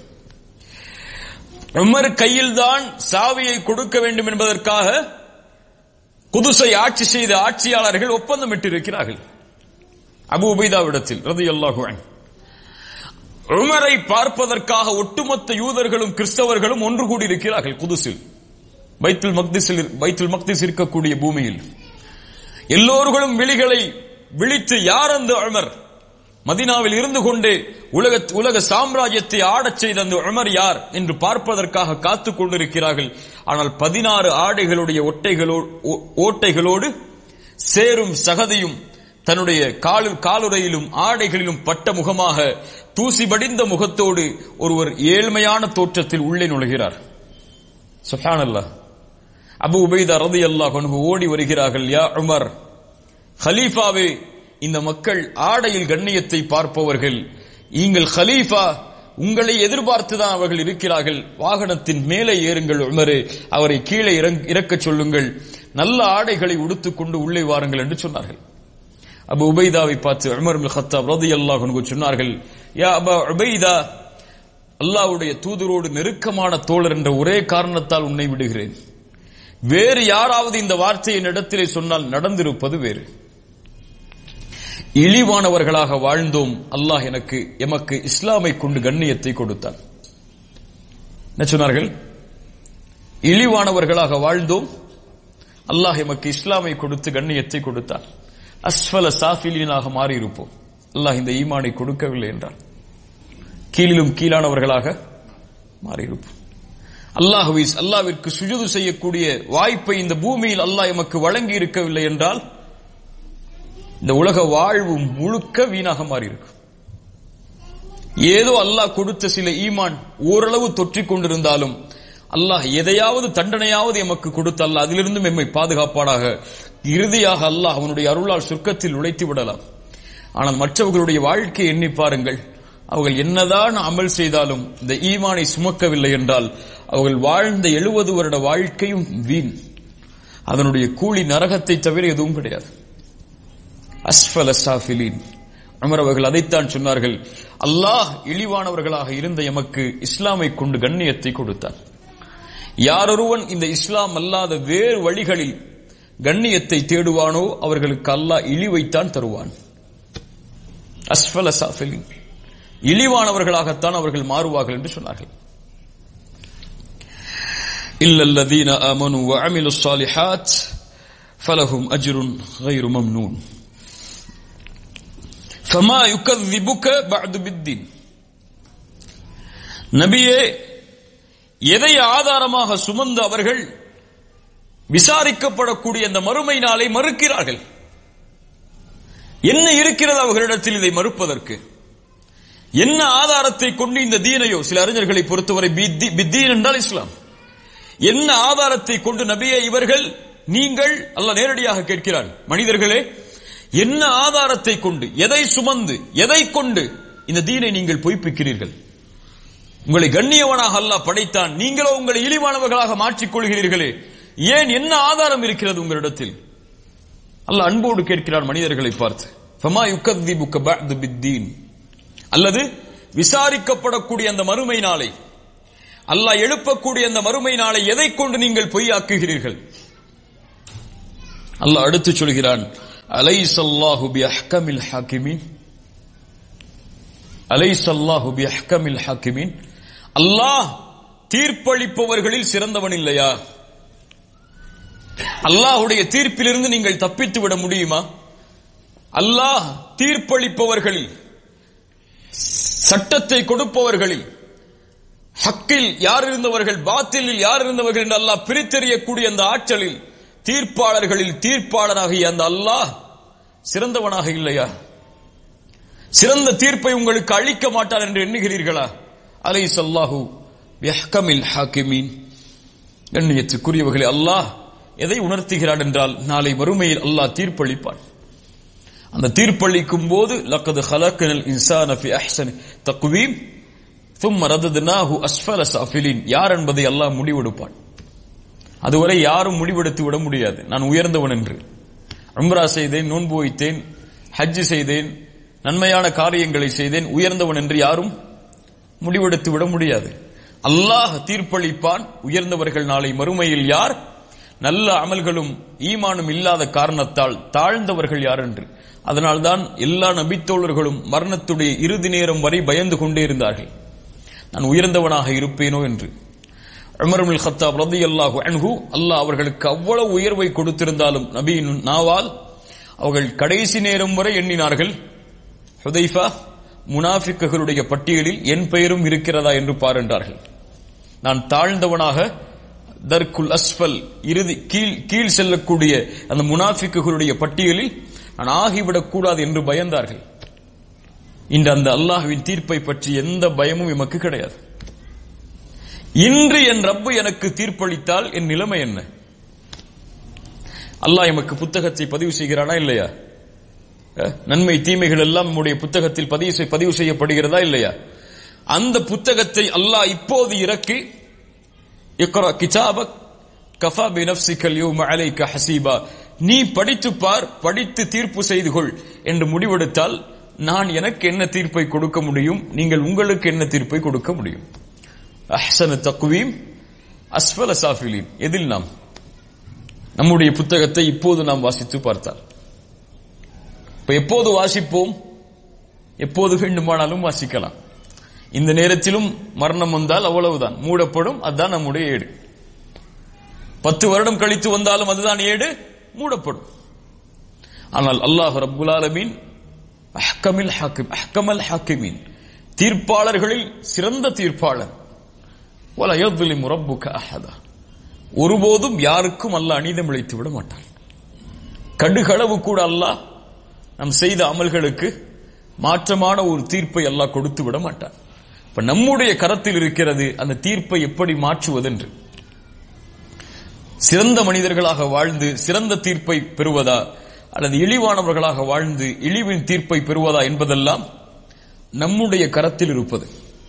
உமர் கையில்தான் சாவியை கொடுக்க வேண்டும் என்பதற்காக குதுஸை ஆட்சி செய்த ஆட்சியாளர்கள் ஒப்பந்தமிட்டு இருக்கிறார்கள் அபூ உபைதாவிடத்தில் ரலியல்லாஹு அன்ஹு. உமரை பார்ப்பதற்காக ஒட்டுமொத்த யூதர்களும் கிறிஸ்தவர்களும் ஒன்று கூடி இருக்கிறார்கள் குதுஸில், பைத்துல் மக்திஸில். பைத்துல் மக்திஸ் இருக்கக்கூடிய பூமியில் எல்லோர்களும் விழிகளை விழித்து, யார் அந்த உமர்? மதீனாவில் இருந்து கொண்டு உலக உலக சாம்ராஜ்யத்தை ஆடச் செய்த அந்த உமர் யார் என்று பார்ப்பதற்காக காத்துக் கொண்டிருக்கிறார்கள். ஆனால் பதினாறு ஆடைகளுடைய ஒட்டைகளோடு ஓட்டைகளோடு சேரும் சகதியும் தன்னுடைய காலுறையிலும் ஆடைகளிலும் பட்ட முகமாக தூசி படிந்த முகத்தோடு ஒருவர் ஏழ்மையான தோற்றத்தில் உள்ளே நுழைகிறார். சுப்ஹானல்லாஹ். அபூ உபைதா ரலியல்லாஹு அன்ஹு ஓடி வருகிறார்கள். யா உமர், கலீஃபாவே, இந்த மக்கள் ஆடையில் கண்ணியத்தை பார்ப்பவர்கள், நீங்கள் கலீஃபா, உங்களை எதிர்பார்த்துதான் அவர்கள் இருக்கிறார்கள். வாகனத்தின் மேலே ஏறுங்கள் உமரே, அவரை கீழே இறக்கச் சொல்லுங்கள், நல்ல ஆடைகளை உடுத்துக் கொண்டு உள்ளே வாருங்கள் என்று சொன்னார்கள். அபூ உபைதாவை பார்த்து உமர் இப்னு கத்தாப் ரலியல்லாஹு அன்ஹு சொன்னார்கள், யா அபா உபைதா, அல்லாஹ்வுடைய தூதரோடு நெருக்கமான தோழர் என்ற ஒரே காரணத்தால் உன்னை விடுகிறேன். வேறு யாராவது இந்த வார்த்தையை இடத்திலே சொன்னால் நடந்திருப்பது வேறு. இழிவானவர்களாக வாழ்ந்தோம், அல்லாஹ் எனக்கு எமக்கு இஸ்லாமை கொண்டு கண்ணியத்தை கொடுத்தான். என்ன சொன்னார்கள்? இழிவானவர்களாக வாழ்ந்தோம், அல்லாஹ் எமக்கு இஸ்லாமை கொடுத்து கண்ணியத்தை கொடுத்தான். அஸ்ஃபல சாஃபிலீனாக மாறி இருப்போம், அல்லாஹ் இந்த ஈமானை கொடுக்கவில்லை என்றால் கீழிலும் கீழானவர்களாக மாறி இருப்போம். அல்லாஹ்வை அல்லாஹ்விற்கு சுஜூது செய்யக்கூடிய வாய்ப்பை இந்த பூமியில் அல்லாஹ் எமக்கு வழங்கி இருக்கவில்லை என்றால் இந்த உலக வாழ்வு முழுக்க வீணாக மாறி இருக்கும். ஏதோ அல்லாஹ் கொடுத்த சில ஈமான் ஓரளவு தொற்றிக் கொண்டிருந்தாலும் அல்லாஹ் எதையாவது தண்டனையாவது எமக்கு கொடுத்த அல்லாஹ் அதிலிருந்தும் எம்மை பாதுகாப்பாடாக. இறுதியாக அல்லாஹ் அவனுடைய அருளால் சொர்க்கத்தில் உழைத்து விடலாம். ஆனால் மற்றவர்களுடைய வாழ்க்கையை எண்ணி பாருங்கள். அவர்கள் என்னதான் அமல் செய்தாலும் இந்த ஈமானை சுமக்கவில்லை என்றால் அவர்கள் வாழ்ந்த எழுபது வருட வாழ்க்கையும் வீண். அதனுடைய கூலி நரகத்தை தவிர எதுவும் கிடையாது. அஸ்ஃபல சாஃபிலீன். உமர் அவர்கள் அதைத்தான் சொன்னார்கள், அல்லாஹ் இழிவானவர்களாக இருந்த எமக்கு இஸ்லாமை கொண்டு கண்ணியத்தை கொடுத்தார். யாரொருவன் இந்த இஸ்லாம் அல்லாத வேறு வழிகளில் கண்ணியத்தை தேடுவானோ அவர்களுக்கு அல்லாஹ் இழிவைத்தான் தருவான். அஸ்ஃபல சாஃபிலீன், இழிவானவர்களாகத்தான் அவர்கள் மாறுவார்கள் என்று சொன்னார்கள். இல்லல்லதீன ஆமனு வ அமிலுஸ் ஸாலிஹாத் ஃபலஹும் அஜ்ருன் கைரு மம்னூன் ஃபமா யுகذிபுக பஅது பித்தீன். நபியே, எதை ஆதாரமாக சுமந்து அவர்கள் விசாரிக்கப்படக்கூடிய அந்த மறுமை நாளை மறுக்கிறார்கள்? என்ன இருக்கிறது அவர்களிடத்தில் இதை மறுப்பதற்கு? என்ன ஆதாரத்தை கொண்டு இந்த தீனையோ, சில அறிஞர்களை பொறுத்தவரை பித்தீன் என்றால் இஸ்லாம், என்ன ஆதாரத்தை கொண்டு நபியே இவர்கள், நீங்கள், அல்லாஹ் நேரடியாக கேட்கிறார், மனிதர்களே என்ன ஆதாரத்தை கொண்டு, எதை சுமந்து, எதை கொண்டு இந்த தீனை நீங்கள் பொய்ப்பிக்கிறீர்கள்? உங்களை கண்ணியவனாக அல்லாஹ் படைத்தான், நீங்களோ உங்களை இழிவானவர்களாக மாற்றிக் கொள்கிறீர்களே, ஏன், என்ன ஆதாரம் இருக்கிறது உங்களிடத்தில்? அல்லாஹ் அன்போடு கேட்கிறார் மனிதர்களை பார்த்து. ஃபமா யுகذிபுக பஅது பித்தீன், அல்லது விசாரிக்கப்படக்கூடிய அந்த மறுமை நாளை, அல்லாஹ் எழுப்பக்கூடிய அந்த மறுமை நாளை எதை கொண்டு நீங்கள் பொய்யாக்குகிறீர்கள்? அல்லாஹ் அடுத்து சொல்கிறான், அலைஸல்லாஹு பிஅஹ்கமில் ஹாகிமீன், அலைஸல்லாஹு பிஅஹ்கமில் ஹாகிமீன், அல்லாஹ் தீர்ப்பளிப்பவர்களில் சிறந்தவன் இல்லையா? அல்லாஹ்வுடைய தீர்ப்பிலிருந்து நீங்கள் தப்பித்து விட முடியுமா? அல்லாஹ் தீர்ப்பளிப்பவர்களில், சட்டத்தை கொடுப்பவர்களில், ஹக்கில் யார் இருந்தவர்கள் பாத்திலில் யார் இருந்தவர்கள் என்று அல்லாஹ் பிரித்தெறியக்கூடிய அந்த ஆற்றலில், தீர்ப்பாளர்களில் தீர்ப்பாளராகிய அந்த அல்லாஹ் சிறந்தவனாக இல்லையா? சிறந்த தீர்ப்பை உங்களுக்கு அளிக்க மாட்டார் என்று எண்ணுகிறீர்களா? அலைஸல்லாஹு பிஅஹ்கமில் ஹாகிமீன். கண்ணியத்துக்குரியவர்களே, அல்லாஹ் எதை உணர்த்துகிறான் என்றால், நாளை மறுமையில் அல்லாஹ் தீர்ப்பளிப்பான். அந்த தீர்ப்பளிக்கும் போது லக்கத் ஹலக்னல் இன்சான ஃபி அஹ்ஸனி தக்வீம் ثم رددناه اسفل سافلين, யார் என்பதை அல்லாஹ் முடிவெடுப்பான். அதுவரை யாரும் முடிவெடுத்து விட முடியாது நான் உயர்ந்தவன் என்று. உம்ரா செய்தேன், நோன்பு வைத்தேன், ஹஜ் செய்தேன், நன்மையான காரியங்களை செய்தேன், உயர்ந்தவன் என்று யாரும் முடிவெடுத்து விட முடியாது. அல்லாஹ் தீர்ப்பளிப்பான். உயர்ந்தவர்கள் நாளை மறுமையில் யார், நல்ல அமல்களும் ஈமானும் இல்லாத காரணத்தால் தாழ்ந்தவர்கள் யார் என்று. அதனால்தான் எல்லா நபித்தோழர்களும் மரணத்துடைய இறுதி நேரம் வரை பயந்து கொண்டே இருந்தார்கள், நான் உயர்ந்தவனாக இருப்பேனோ என்று. உமர் இப்னுல் கத்தாப் ரலியல்லாஹு அன்ஹு, அல்லாஹ் அவர்களுக்கு அவ்வளவு உயர்வை கொடுத்திருந்தாலும் நபியின் நாவால் அவர்கள் கடைசி நேரம் வரை எண்ணினார்கள், ஹுதைஃபா முனாஃபிக்குகளுடைய பட்டியலில் என் பெயரும் இருக்கிறதா என்று பாருண்டார்கள். நான் தாழ்ந்தவனாக தர்குல் அஸ்ஃபல், இறுதி கீழ் கீழ் செல்லக்கூடிய அந்த முனாஃபிக்குகளுடைய பட்டியலில் நான் ஆகிவிடக் கூடாது என்று பயந்தார்கள். இன்று அந்த அல்லாஹ்வின் தீர்ப்பை பற்றி எந்த பயமும் எமக்கு கிடையாது. இன்று என் ரப்பு எனக்கு தீர்ப்பளித்தால் என் நிலைமை என்ன? அல்லாஹ் எமக்கு புத்தகத்தை பதிவு செய்கிறானா இல்லையா? நன்மை தீமைகள் எல்லாம் நம்முடைய புத்தகத்தில் பதிவு பதிவு செய்யப்படுகிறதா இல்லையா? அந்த புத்தகத்தை அல்லாஹ் இப்போது இறக்கி, இக்ரா கிதாபக் கஃபா பினஃப்ஸிக அல்யௌம அலைக ஹஸீபா, நீ படித்து பார், படித்து தீர்ப்பு செய்து கொள் என்று முடிவெடுத்தால் நான் எனக்கு என்ன தீர்ப்பை கொடுக்க முடியும், நீங்கள் உங்களுக்கு என்ன தீர்ப்பை கொடுக்க முடியும்? அஹ்ஸன தக்வீம் அஸ்ஃபல சாஃபிலீன். எதில் நாம் நம்முடைய புத்தகத்தை இப்போது நாம் வாசித்து பார்த்தால், இப்ப எப்போது வாசிப்போம்? எப்போது வேண்டுமானாலும் வாசிக்கலாம். இந்த நேரத்திலும் மரணம் வந்தால் அவ்வளவுதான், மூடப்படும். அதுதான் நம்முடைய ஏடு. பத்து வருடம் கழித்து வந்தாலும் அதுதான் ஏடு, மூடப்படும். ஆனால் அல்லாஹ் ரப்புல் ஆலமீன் அஹ்கமில் ஹாக்கிம், அஹ்கமல் ஹாக்கிமீன், தீர்ப்பாளர்களில் சிறந்த தீர்ப்பாளர். வலா யظ்லிமு ரப்புக அஹதா, ஒருபோதும் யாருக்கும் அல்லாஹ் அநீதம் இழைத்து விட மாட்டான். கடுகளவு கூட அல்லாஹ் நாம் செய்த அமல்களுக்கு மாற்றமான ஒரு தீர்ப்பை அல்லாஹ் கொடுத்து விட மாட்டான். இப்ப நம்முடைய கரத்தில் இருக்கிறது அந்த தீர்ப்பை எப்படி மாற்றுவதென்று. சிறந்த மனிதர்களாக வாழ்ந்து சிறந்த தீர்ப்பை பெறுவதா, அல்லது இழிவானவர்களாக வாழ்ந்து இழிவின் தீர்ப்பை பெறுவதா என்பதெல்லாம் நம்முடைய கரத்தில் இருப்பது.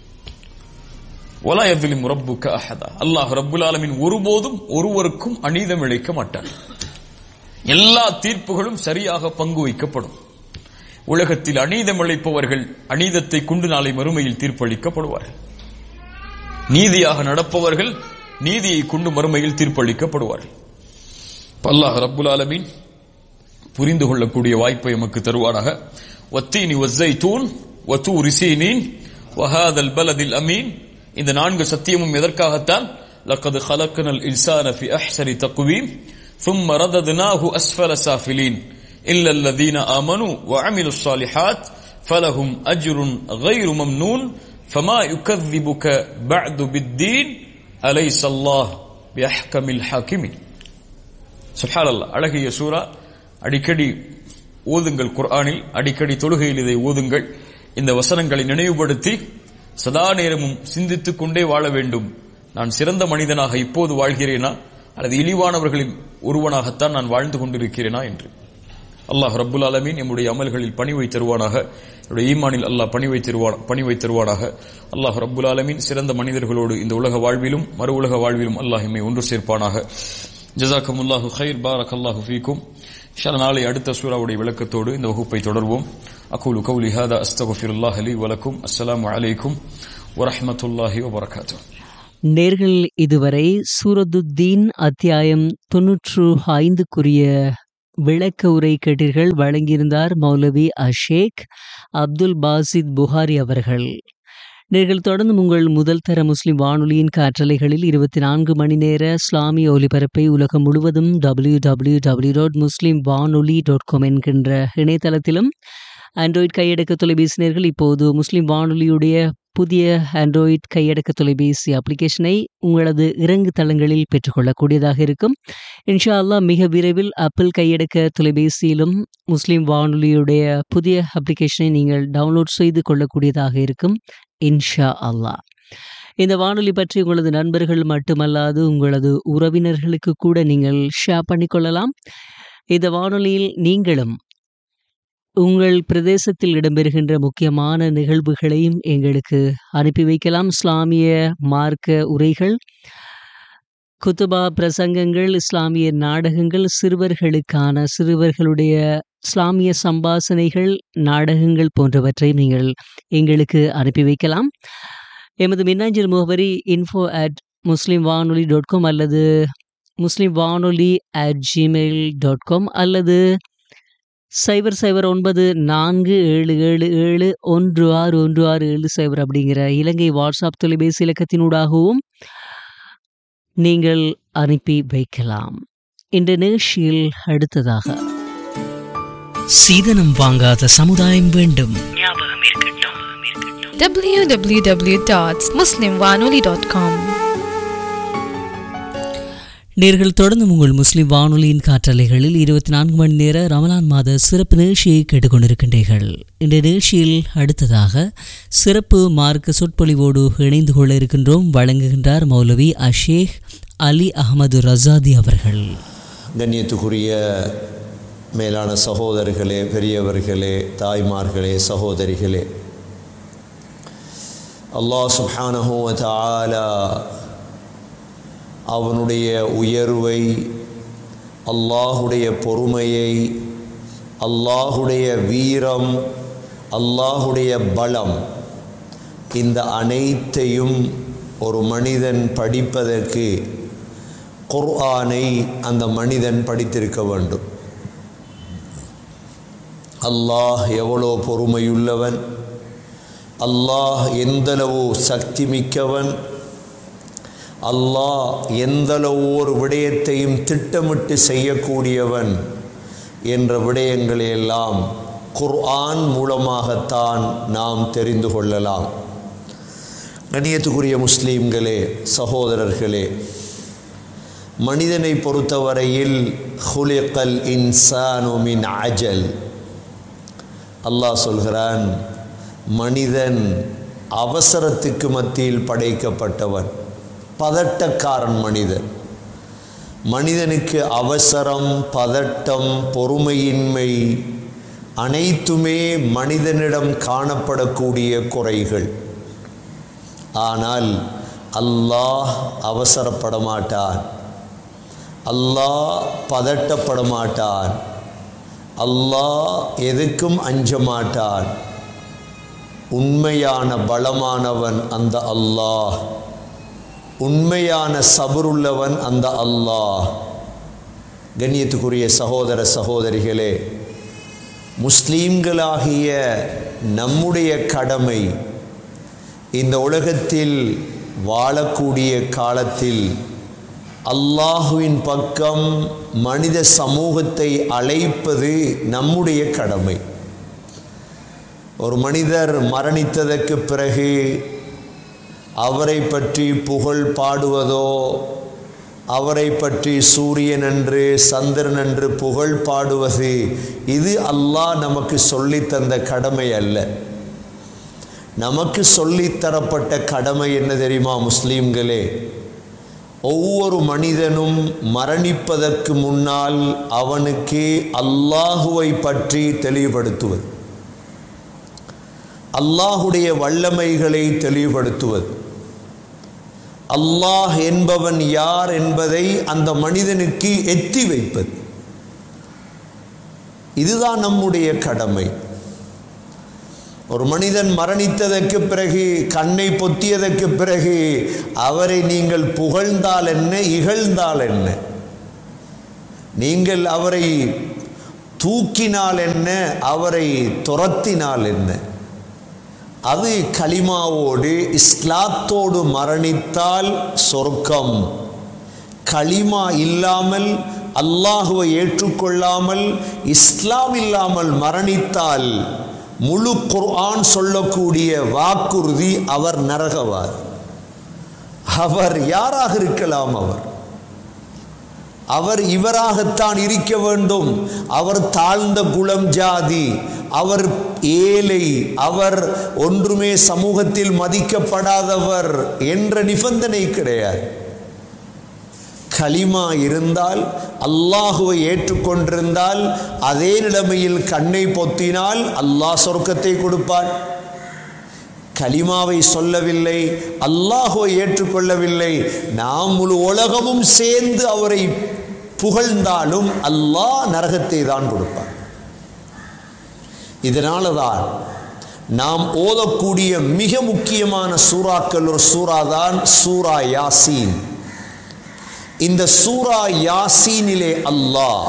வலா யظ்லிமு ரப்புக அஹதா, அல்லாஹ் ரப்புல் ஆலமீன் ஒருபோதும் ஒருவருக்கும் அநீதம் இழைக்க மாட்டான். எல்லா தீர்ப்புகளும் சரியாக பங்கு வைக்கப்படும். உலகத்தில் அநீதம் இழைப்பவர்கள் அநீதத்தை கொண்டு நாளை மறுமையில் தீர்ப்பளிக்கப்படுவார்கள். நீதியாக நடப்பவர்கள் நீதியை கொண்டு மறுமையில் தீர்ப்பளிக்கப்படுவார்கள். அல்லாஹ் ரப்புல் ஆலமீன் புரிந்து கொள்ளக்கூடிய வாய்ப்பை நமக்கு தருவானாக. வத்தீனி வஸ்ஸைத்தூன் வதூரி சீனீன் வஹாதல் பலதில் அமீன். இந்த நான்கு சத்தியமும் எதற்காகத்தான்? லக்கத் ஹலக்னல் இன்சான ஃபி அஹ்ஸனி தக்வீம் ثم رددناه أسفل سافلين إلا الذين آمنوا وعملوا الصالحات فلهم أجر غير ممنون فما يكذبك بعد بالدين أليس الله بأحكم الحاكمين. سبحان الله. அழகிய சூரா. அடிக்கடி ஓதுங்கள் குர்ஆனில், அடிக்கடி தொழுகையில் இதை ஓதுங்கள். இந்த வசனங்களை நினைவுபடுத்தி சதா நேரமும் சிந்தித்துக் கொண்டே வாழ வேண்டும். நான் சிறந்த மனிதனாக இப்போது வாழ்கிறேனா, அல்லது இழிவானவர்களின் ஒருவனாகத்தான் நான் வாழ்ந்து கொண்டிருக்கிறேனா என்று. அல்லாஹ் ரப்புல் ஆலமீன் நம்முடைய அமல்களில் பணிவை தருவானாக, நம்முடைய ஈமானில் அல்லாஹ் பணிவை தருவான் பணிவை தருவானாக. அல்லாஹ் ரப்புல் ஆலமீன் சிறந்த மனிதர்களோடு இந்த உலக வாழ்விலும் மறு உலக வாழ்விலும் அல்லாஹ் எம்மை ஒன்று சேர்ப்பானாக. ஜஸாக்கமுல்லாஹு கைர். பாரக்கல்லாஹு ஃபீக்கும். இன்ஷா அல்லாஹ் நாளை அடுத்த சூராவுடைய விளக்கத்தோடு இந்த வகுப்பை தொடர்வோம். அகூலு கௌலி ஹாதா அஸ்தக்ஃபிருல்லாஹ் லி வ லக்கும். அஸ்ஸலாமு அலைக்கும் வ ரஹ்மத்துல்லாஹி வ பரகாத்துஹு. நேர்கள் இதுவரை சூரத்துத்தீன் அத்தியாயம் தொன்னூற்று ஐந்துக்குரிய விளக்க உரை கேட்டீர்கள். வழங்கியிருந்தார் மௌலவி அஷேக் அப்துல் பாசித் புகாரி அவர்கள். நீங்கள் தொடர்ந்து உங்கள் முதல் தர முஸ்லிம் வானொலியின் காற்றலைகளில் இருபத்தி நான்கு மணி நேர இஸ்லாமிய ஒலிபரப்பை உலகம் முழுவதும் டபிள்யூ டபிள்யூ டபிள்யூ டாட் முஸ்லிம் வானொலி டாட் காம் என்கின்ற இணையதளத்திலும் ஆண்ட்ராய்ட் கையடக்க தொலைபேசி நேர்கள் இப்போது முஸ்லிம் வானொலியுடைய புதிய ஆண்ட்ராய்ட் கையடக்க தொலைபேசி அப்ளிகேஷனை உங்களது இறங்கு தளங்களில் பெற்றுக்கொள்ளக்கூடியதாக இருக்கும். இன்ஷா அல்லாஹ் மிக விரைவில் ஆப்பிள் கையடக்க தொலைபேசியிலும் முஸ்லிம் வானொலியுடைய புதிய அப்ளிகேஷனை நீங்கள் டவுன்லோட் செய்து கொள்ளக்கூடியதாக இருக்கும் இன்ஷா அல்லாஹ். இந்த வானொலி பற்றி உங்களது நண்பர்கள் மட்டுமல்லாது உங்களது உறவினர்களுக்கு கூட நீங்கள் ஷேர் பண்ணிக்கொள்ளலாம். இந்த வானொலியில் நீங்களும் உங்கள் பிரதேசத்தில் இடம்பெறுகின்ற முக்கியமான நிகழ்வுகளையும் எங்களுக்கு அனுப்பி வைக்கலாம். இஸ்லாமிய மார்க்க உரைகள், குத்துபா பிரசங்கங்கள், இஸ்லாமிய நாடகங்கள், சிறுவர்களுக்கான சிறுவர்களுடைய இஸ்லாமிய சம்பாசனைகள், நாடகங்கள் போன்றவற்றை நீங்கள் எங்களுக்கு அனுப்பி வைக்கலாம். எமது மின்னஞ்சல் முகவரி இன்ஃபோ அட் முஸ்லிம் வானொலி டாட் காம் அல்லது முஸ்லிம் வானொலி அட் ஜிமெயில் டாட் காம் அல்லது சைபர் சைபர் ஒன்பது நான்கு ஏழு ஏழு ஏழு ஒன்று ஆறு ஒன்று ஆறு ஏழு சைபர் அப்படிங்கிற இலங்கை வாட்ஸ்அப் தொலைபேசி இலக்கத்தினூடாகவும் நீங்கள் அனுப்பி வைக்கலாம். இந்த நிகழ்ச்சியில் அடுத்ததாக சீதனம் வாங்காத சமுதாயம் வேண்டும். w w w dot muslim wanoli dot com. நேர்கள் தொடர்ந்து உங்கள் முஸ்லிம் வானொலியின் காற்றலைகளில் இருபத்தி நான்கு மணி நேர ரமலான் மாத சிறப்பு நிகழ்ச்சியை கேட்டுக்கொண்டிருக்கின்றீர்கள். இந்த நிகழ்ச்சியில் அடுத்ததாக சிறப்பு மார்க்க சொற்பொழிவோடு இணைந்து கொள்ள இருக்கின்றோம். வழங்குகின்றார் மௌலவி அஷேக் அலி அஹமது ரசாதி அவர்கள். கண்ணியத்துக்குரிய மேலான சகோதரர்களே, பெரியவர்களே, தாய்மார்களே, சகோதரிகளே, அல்லாஹ் சுப்ஹானஹு வ தஆலா அவனுடைய உயர்வை, அல்லாஹுடைய பொறுமையை, அல்லாஹுடைய வீரம், அல்லாஹுடைய பலம், இந்த அனைத்தையும் ஒரு மனிதன் படிப்பதற்கு குர்ஆனை அந்த மனிதன் படித்திருக்க வேண்டும். அல்லாஹ் எவ்வளோ பொறுமையுள்ளவன், அல்லாஹ் எந்தளவு சக்தி மிக்கவன், அல்லாஹ் எந்தளவு ஒரு விடயத்தையும் திட்டமிட்டு செய்யக்கூடியவன் என்ற விடயங்களையெல்லாம் குர்ஆன் மூலமாகத்தான் நாம் தெரிந்து கொள்ளலாம். கண்ணியத்துக்குரிய முஸ்லீம்களே, சகோதரர்களே, மனிதனை பொறுத்தவரையில் ஹுலிகல் இன்சானு மின் அஜல், அல்லாஹ் சொல்கிறான், மனிதன் அவசரத்துக்கு மத்தியில் படைக்கப்பட்டவன், பதட்டக்காரன் மனிதன். மனிதனுக்கு அவசரம், பதட்டம், பொறுமையின்மை அனைத்துமே மனிதனிடம் காணப்படக்கூடிய குறைகள். ஆனால் அல்லாஹ் அவசரப்பட மாட்டான், அல்லாஹ் பதட்டப்பட மாட்டான், அல்லாஹ் எதுக்கும் அஞ்ச மாட்டான். உண்மையான பலமானவன் அந்த அல்லாஹ், உண்மையான சபருள்ளவன் அந்த அல்லாஹ். கண்ணியத்துக்குரிய சகோதர சகோதரிகளே, முஸ்லீம்களாகிய நம்முடைய கடமை இந்த உலகத்தில் வாழக்கூடிய காலத்தில் அல்லாஹுவின் பக்கம் மனித சமூகத்தை அழைப்பது நம்முடைய கடமை. ஒரு மனிதர் மரணித்ததற்கு பிறகு அவரை பற்றி புகழ் பாடுவதோ, அவரை பற்றி சூரியன் என்று சந்திரன் என்று புகழ் பாடுவது, இது அல்லாஹ் நமக்கு சொல்லித்தந்த கடமை அல்ல. நமக்கு சொல்லித்தரப்பட்ட கடமை என்ன தெரியுமா முஸ்லீம்களே? ஒவ்வொரு மனிதனும் மரணிப்பதற்கு முன்னால் அவனுக்கு அல்லாஹுவை பற்றி தெளிவுபடுத்துவது, அல்லாஹுடைய வல்லமைகளை தெளிவுபடுத்துவது, அல்லாஹ் என்பவன் யார் என்பதை அந்த மனிதனுக்கு எத்தி வைப்பது. இதுதான் நம்முடைய கடமை. ஒரு மனிதன் மரணித்ததற்கு பிறகு, கண்ணை பொத்தியதற்கு பிறகு அவரை நீங்கள் புகழ்ந்தால் என்ன, இகழ்ந்தால் என்ன? நீங்கள் அவரை தூக்கினால் என்ன, அவரை துரத்தினால் என்ன? அது கலிமாவோடு இஸ்லாத்தோடு மரணித்தால் சொர்க்கம். கலிமா இல்லாமல், அல்லாஹுவை ஏற்றுக்கொள்ளாமல், இஸ்லாம் இல்லாமல் மரணித்தால் முழு குர்ஆன் சொல்லக்கூடிய வாக்குறுதி அவர் நரகவாதி. அவர் யாராக இருக்கலாம்? அவர் அவர் இவராகத்தான் இருக்க வேண்டும். அவர் தாழ்ந்த குலம் ஜாதி, அவர் ஏழை, அவர் ஒன்றுமே சமூகத்தில் மதிக்கப்படாதவர் என்ற நிபந்தனை கிடையாது. கலிமா இருந்தால், அல்லாஹுவை ஏற்றுக்கொண்டிருந்தால், அதே நிலைமையில் கண்ணை பொத்தினால் அல்லாஹ் சொர்க்கத்தை கொடுப்பார். கலிமாவை சொல்லவில்லை, அல்லாஹுவை ஏற்றுக்கொள்ளவில்லை, நாம் முழு உலகமும் சேர்ந்து அவரை புகழ்ந்தாலும் அல்லாஹ் நரகத்தை தான் கொடுப்பார். இதனால தான் நாம் ஓதக்கூடிய மிக முக்கியமான சூறாக்கள் ஒரு சூறா தான் சூரா யாசீன். இந்த சூரா யாசீனிலே அல்லாஹ்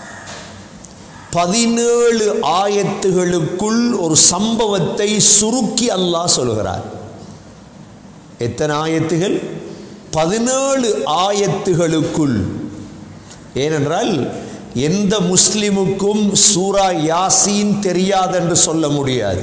பதினேழு ஆயத்துகளுக்குள் ஒரு சம்பவத்தை சுருக்கி அல்லாஹ் சொல்கிறார். எத்தனை ஆயத்துகள்? பதினேழு ஆயத்துகளுக்குள். ஏனென்றால் எந்த முஸ்லிமுக்கும் சூரா யாசீன் தெரியாதென்று சொல்ல முடியாது.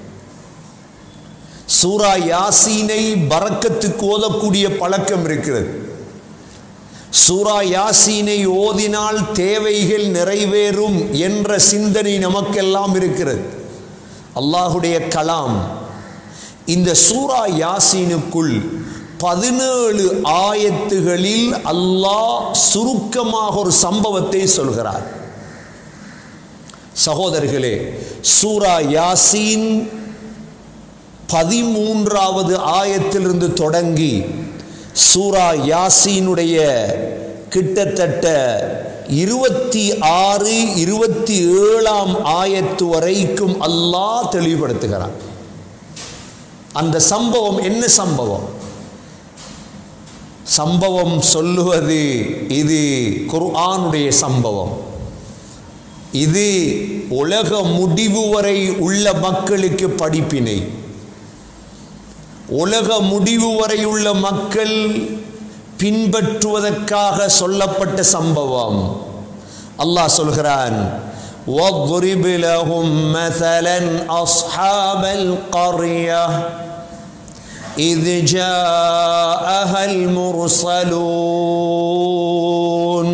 சூரா யாசீனை பரக்கத்துக்கு ஓதக்கூடிய பழக்கம் இருக்கிறது. சூரா யாசீனை ஓதினால் தேவைகள் நிறைவேறும் என்ற சிந்தனை நமக்கெல்லாம் இருக்கிறது. அல்லாஹுடைய கலாம். இந்த சூரா யாசீனுக்குள் பதினேழு ஆயத்துகளில் அல்லாஹ் சுருக்கமாக ஒரு சம்பவத்தை சொல்கிறார். சகோதரர்களே, சூரா யாசீன் பதிமூன்றாவது ஆயத்திலிருந்து தொடங்கி சூரா யாசீனுடைய கிட்டத்தட்ட இருபத்தி ஆறு இருபத்தி ஏழாம் ஆயத்து வரைக்கும் அல்லாஹ் தெளிவுபடுத்துகிறான். அந்த சம்பவம் என்ன சம்பவம்? சம்பவம் சொல்லுவது இது குர்ஆனுடைய சம்பவம். இது உலக முடிவு வரை உள்ள மக்களுக்கு படிப்பினை. உலக முடிவு வரை உள்ள மக்கள் பின்பற்றுவதற்காக சொல்லப்பட்ட சம்பவம். அல்லாஹ் சொல்கிறான், وَاضْرِبْ لَهُمْ مَثَلًا أَصْحَابَ الْقَرْيَةِ إِذْ جَاءَهَا الْمُرْسَلُونَ.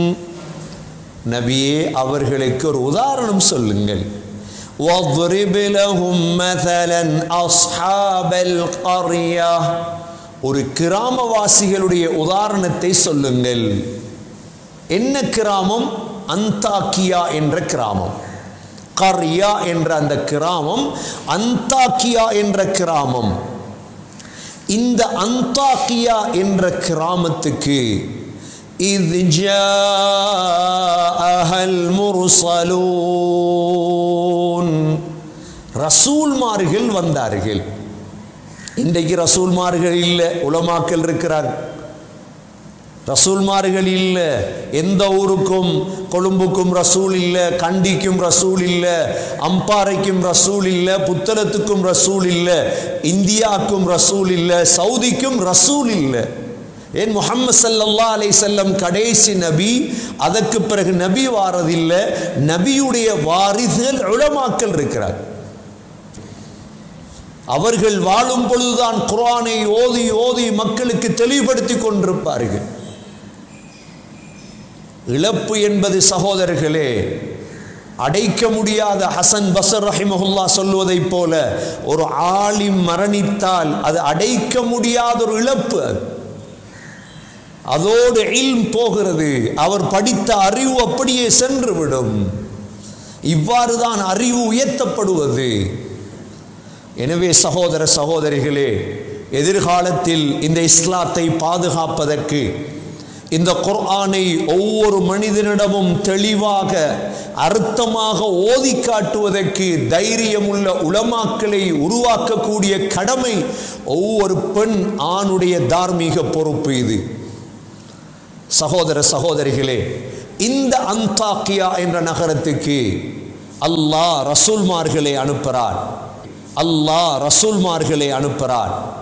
நபியே, அவர்களுக்கு ஒரு உதாரணம் சொல்லுங்கள். وَاضْرِبْ لَهُمْ مَثَلًا أَصْحَابَ الْقَرْيَةِ. ஒரு கிராமவாசிகளுடைய உதாரணத்தை சொல்லுங்கள். என்ன கிராமம்? அந்தாக்கியா என்ற கிராமம். கர்யா என்ற அந்த கிராமம், அந்தாக்கியா என்ற கிராமம். இந்த அந்தாக்கியா என்ற கிராமத்துக்கு إذ جاءها المرسلون. ரசூல்மார்கள் வந்தார்கள். இன்றைக்கு ரசூல்மார்கள் இல்லை, உலமாக்கள் இருக்கிறார். ரசூல்மார்கள் இல்லை. எந்த ஊருக்கும், கொழும்புக்கும் ரசூல் இல்லை, கண்டிக்கும் ரசூல் இல்லை, அம்பாறைக்கும் ரசூல் இல்லை, புத்தளத்துக்கும் ரசூல் இல்லை, இந்தியாவுக்கும் ரசூல் இல்லை, சவுதிக்கும் ரசூல் இல்லை. ஏன்? முஹம்மது ஸல்லல்லாஹு அலைஹி வஸல்லம் கடைசி நபி. அதற்கு பிறகு நபி வாரதில்லை. நபியுடைய வாரிசுகள் உலமாக்கள் இருக்கிறார். அவர்கள் வாழும் பொழுதுதான் குர்ஆனை ஓதி ஓதி மக்களுக்கு தெளிவுபடுத்தி கொண்டிருப்பார்கள். இழப்பு என்பது சகோதரர்களே அடைக்க முடியாத. ஹசன் பஸ்ர் ரஹிமஹுல்லாஹ் சொல்வதை போல, ஒரு ஆலிம் மரணித்தால் அது அடைக்க முடியாத ஒரு இழப்பு. அதோடு இல்ம் போகிறது. அவர் படித்த அறிவு அப்படியே சென்றுவிடும். இவ்வாறுதான் அறிவு உயர்த்தப்படுவது. எனவே சகோதர சகோதரிகளே, எதிர்காலத்தில் இந்த இஸ்லாத்தை பாதுகாப்பதற்கு, இந்த குர்ஆனை ஒவ்வொரு மனிதனிடமும் தெளிவாக அர்த்தமாக ஓதி காட்டுவதற்கு தைரியமுள்ள உலமாக்களை உருவாக்கக்கூடிய கடமை ஒவ்வொரு பெண் ஆணுடைய தார்மீக பொறுப்பு இது. சகோதர சகோதரிகளே, இந்த அந்தாக்கியா என்ற நகரத்துக்கு அல்லாஹ் ரசூல்மார்களை அனுப்புகிறார். அல்லாஹ் ரசூல்மார்களை அனுப்புகிறார்.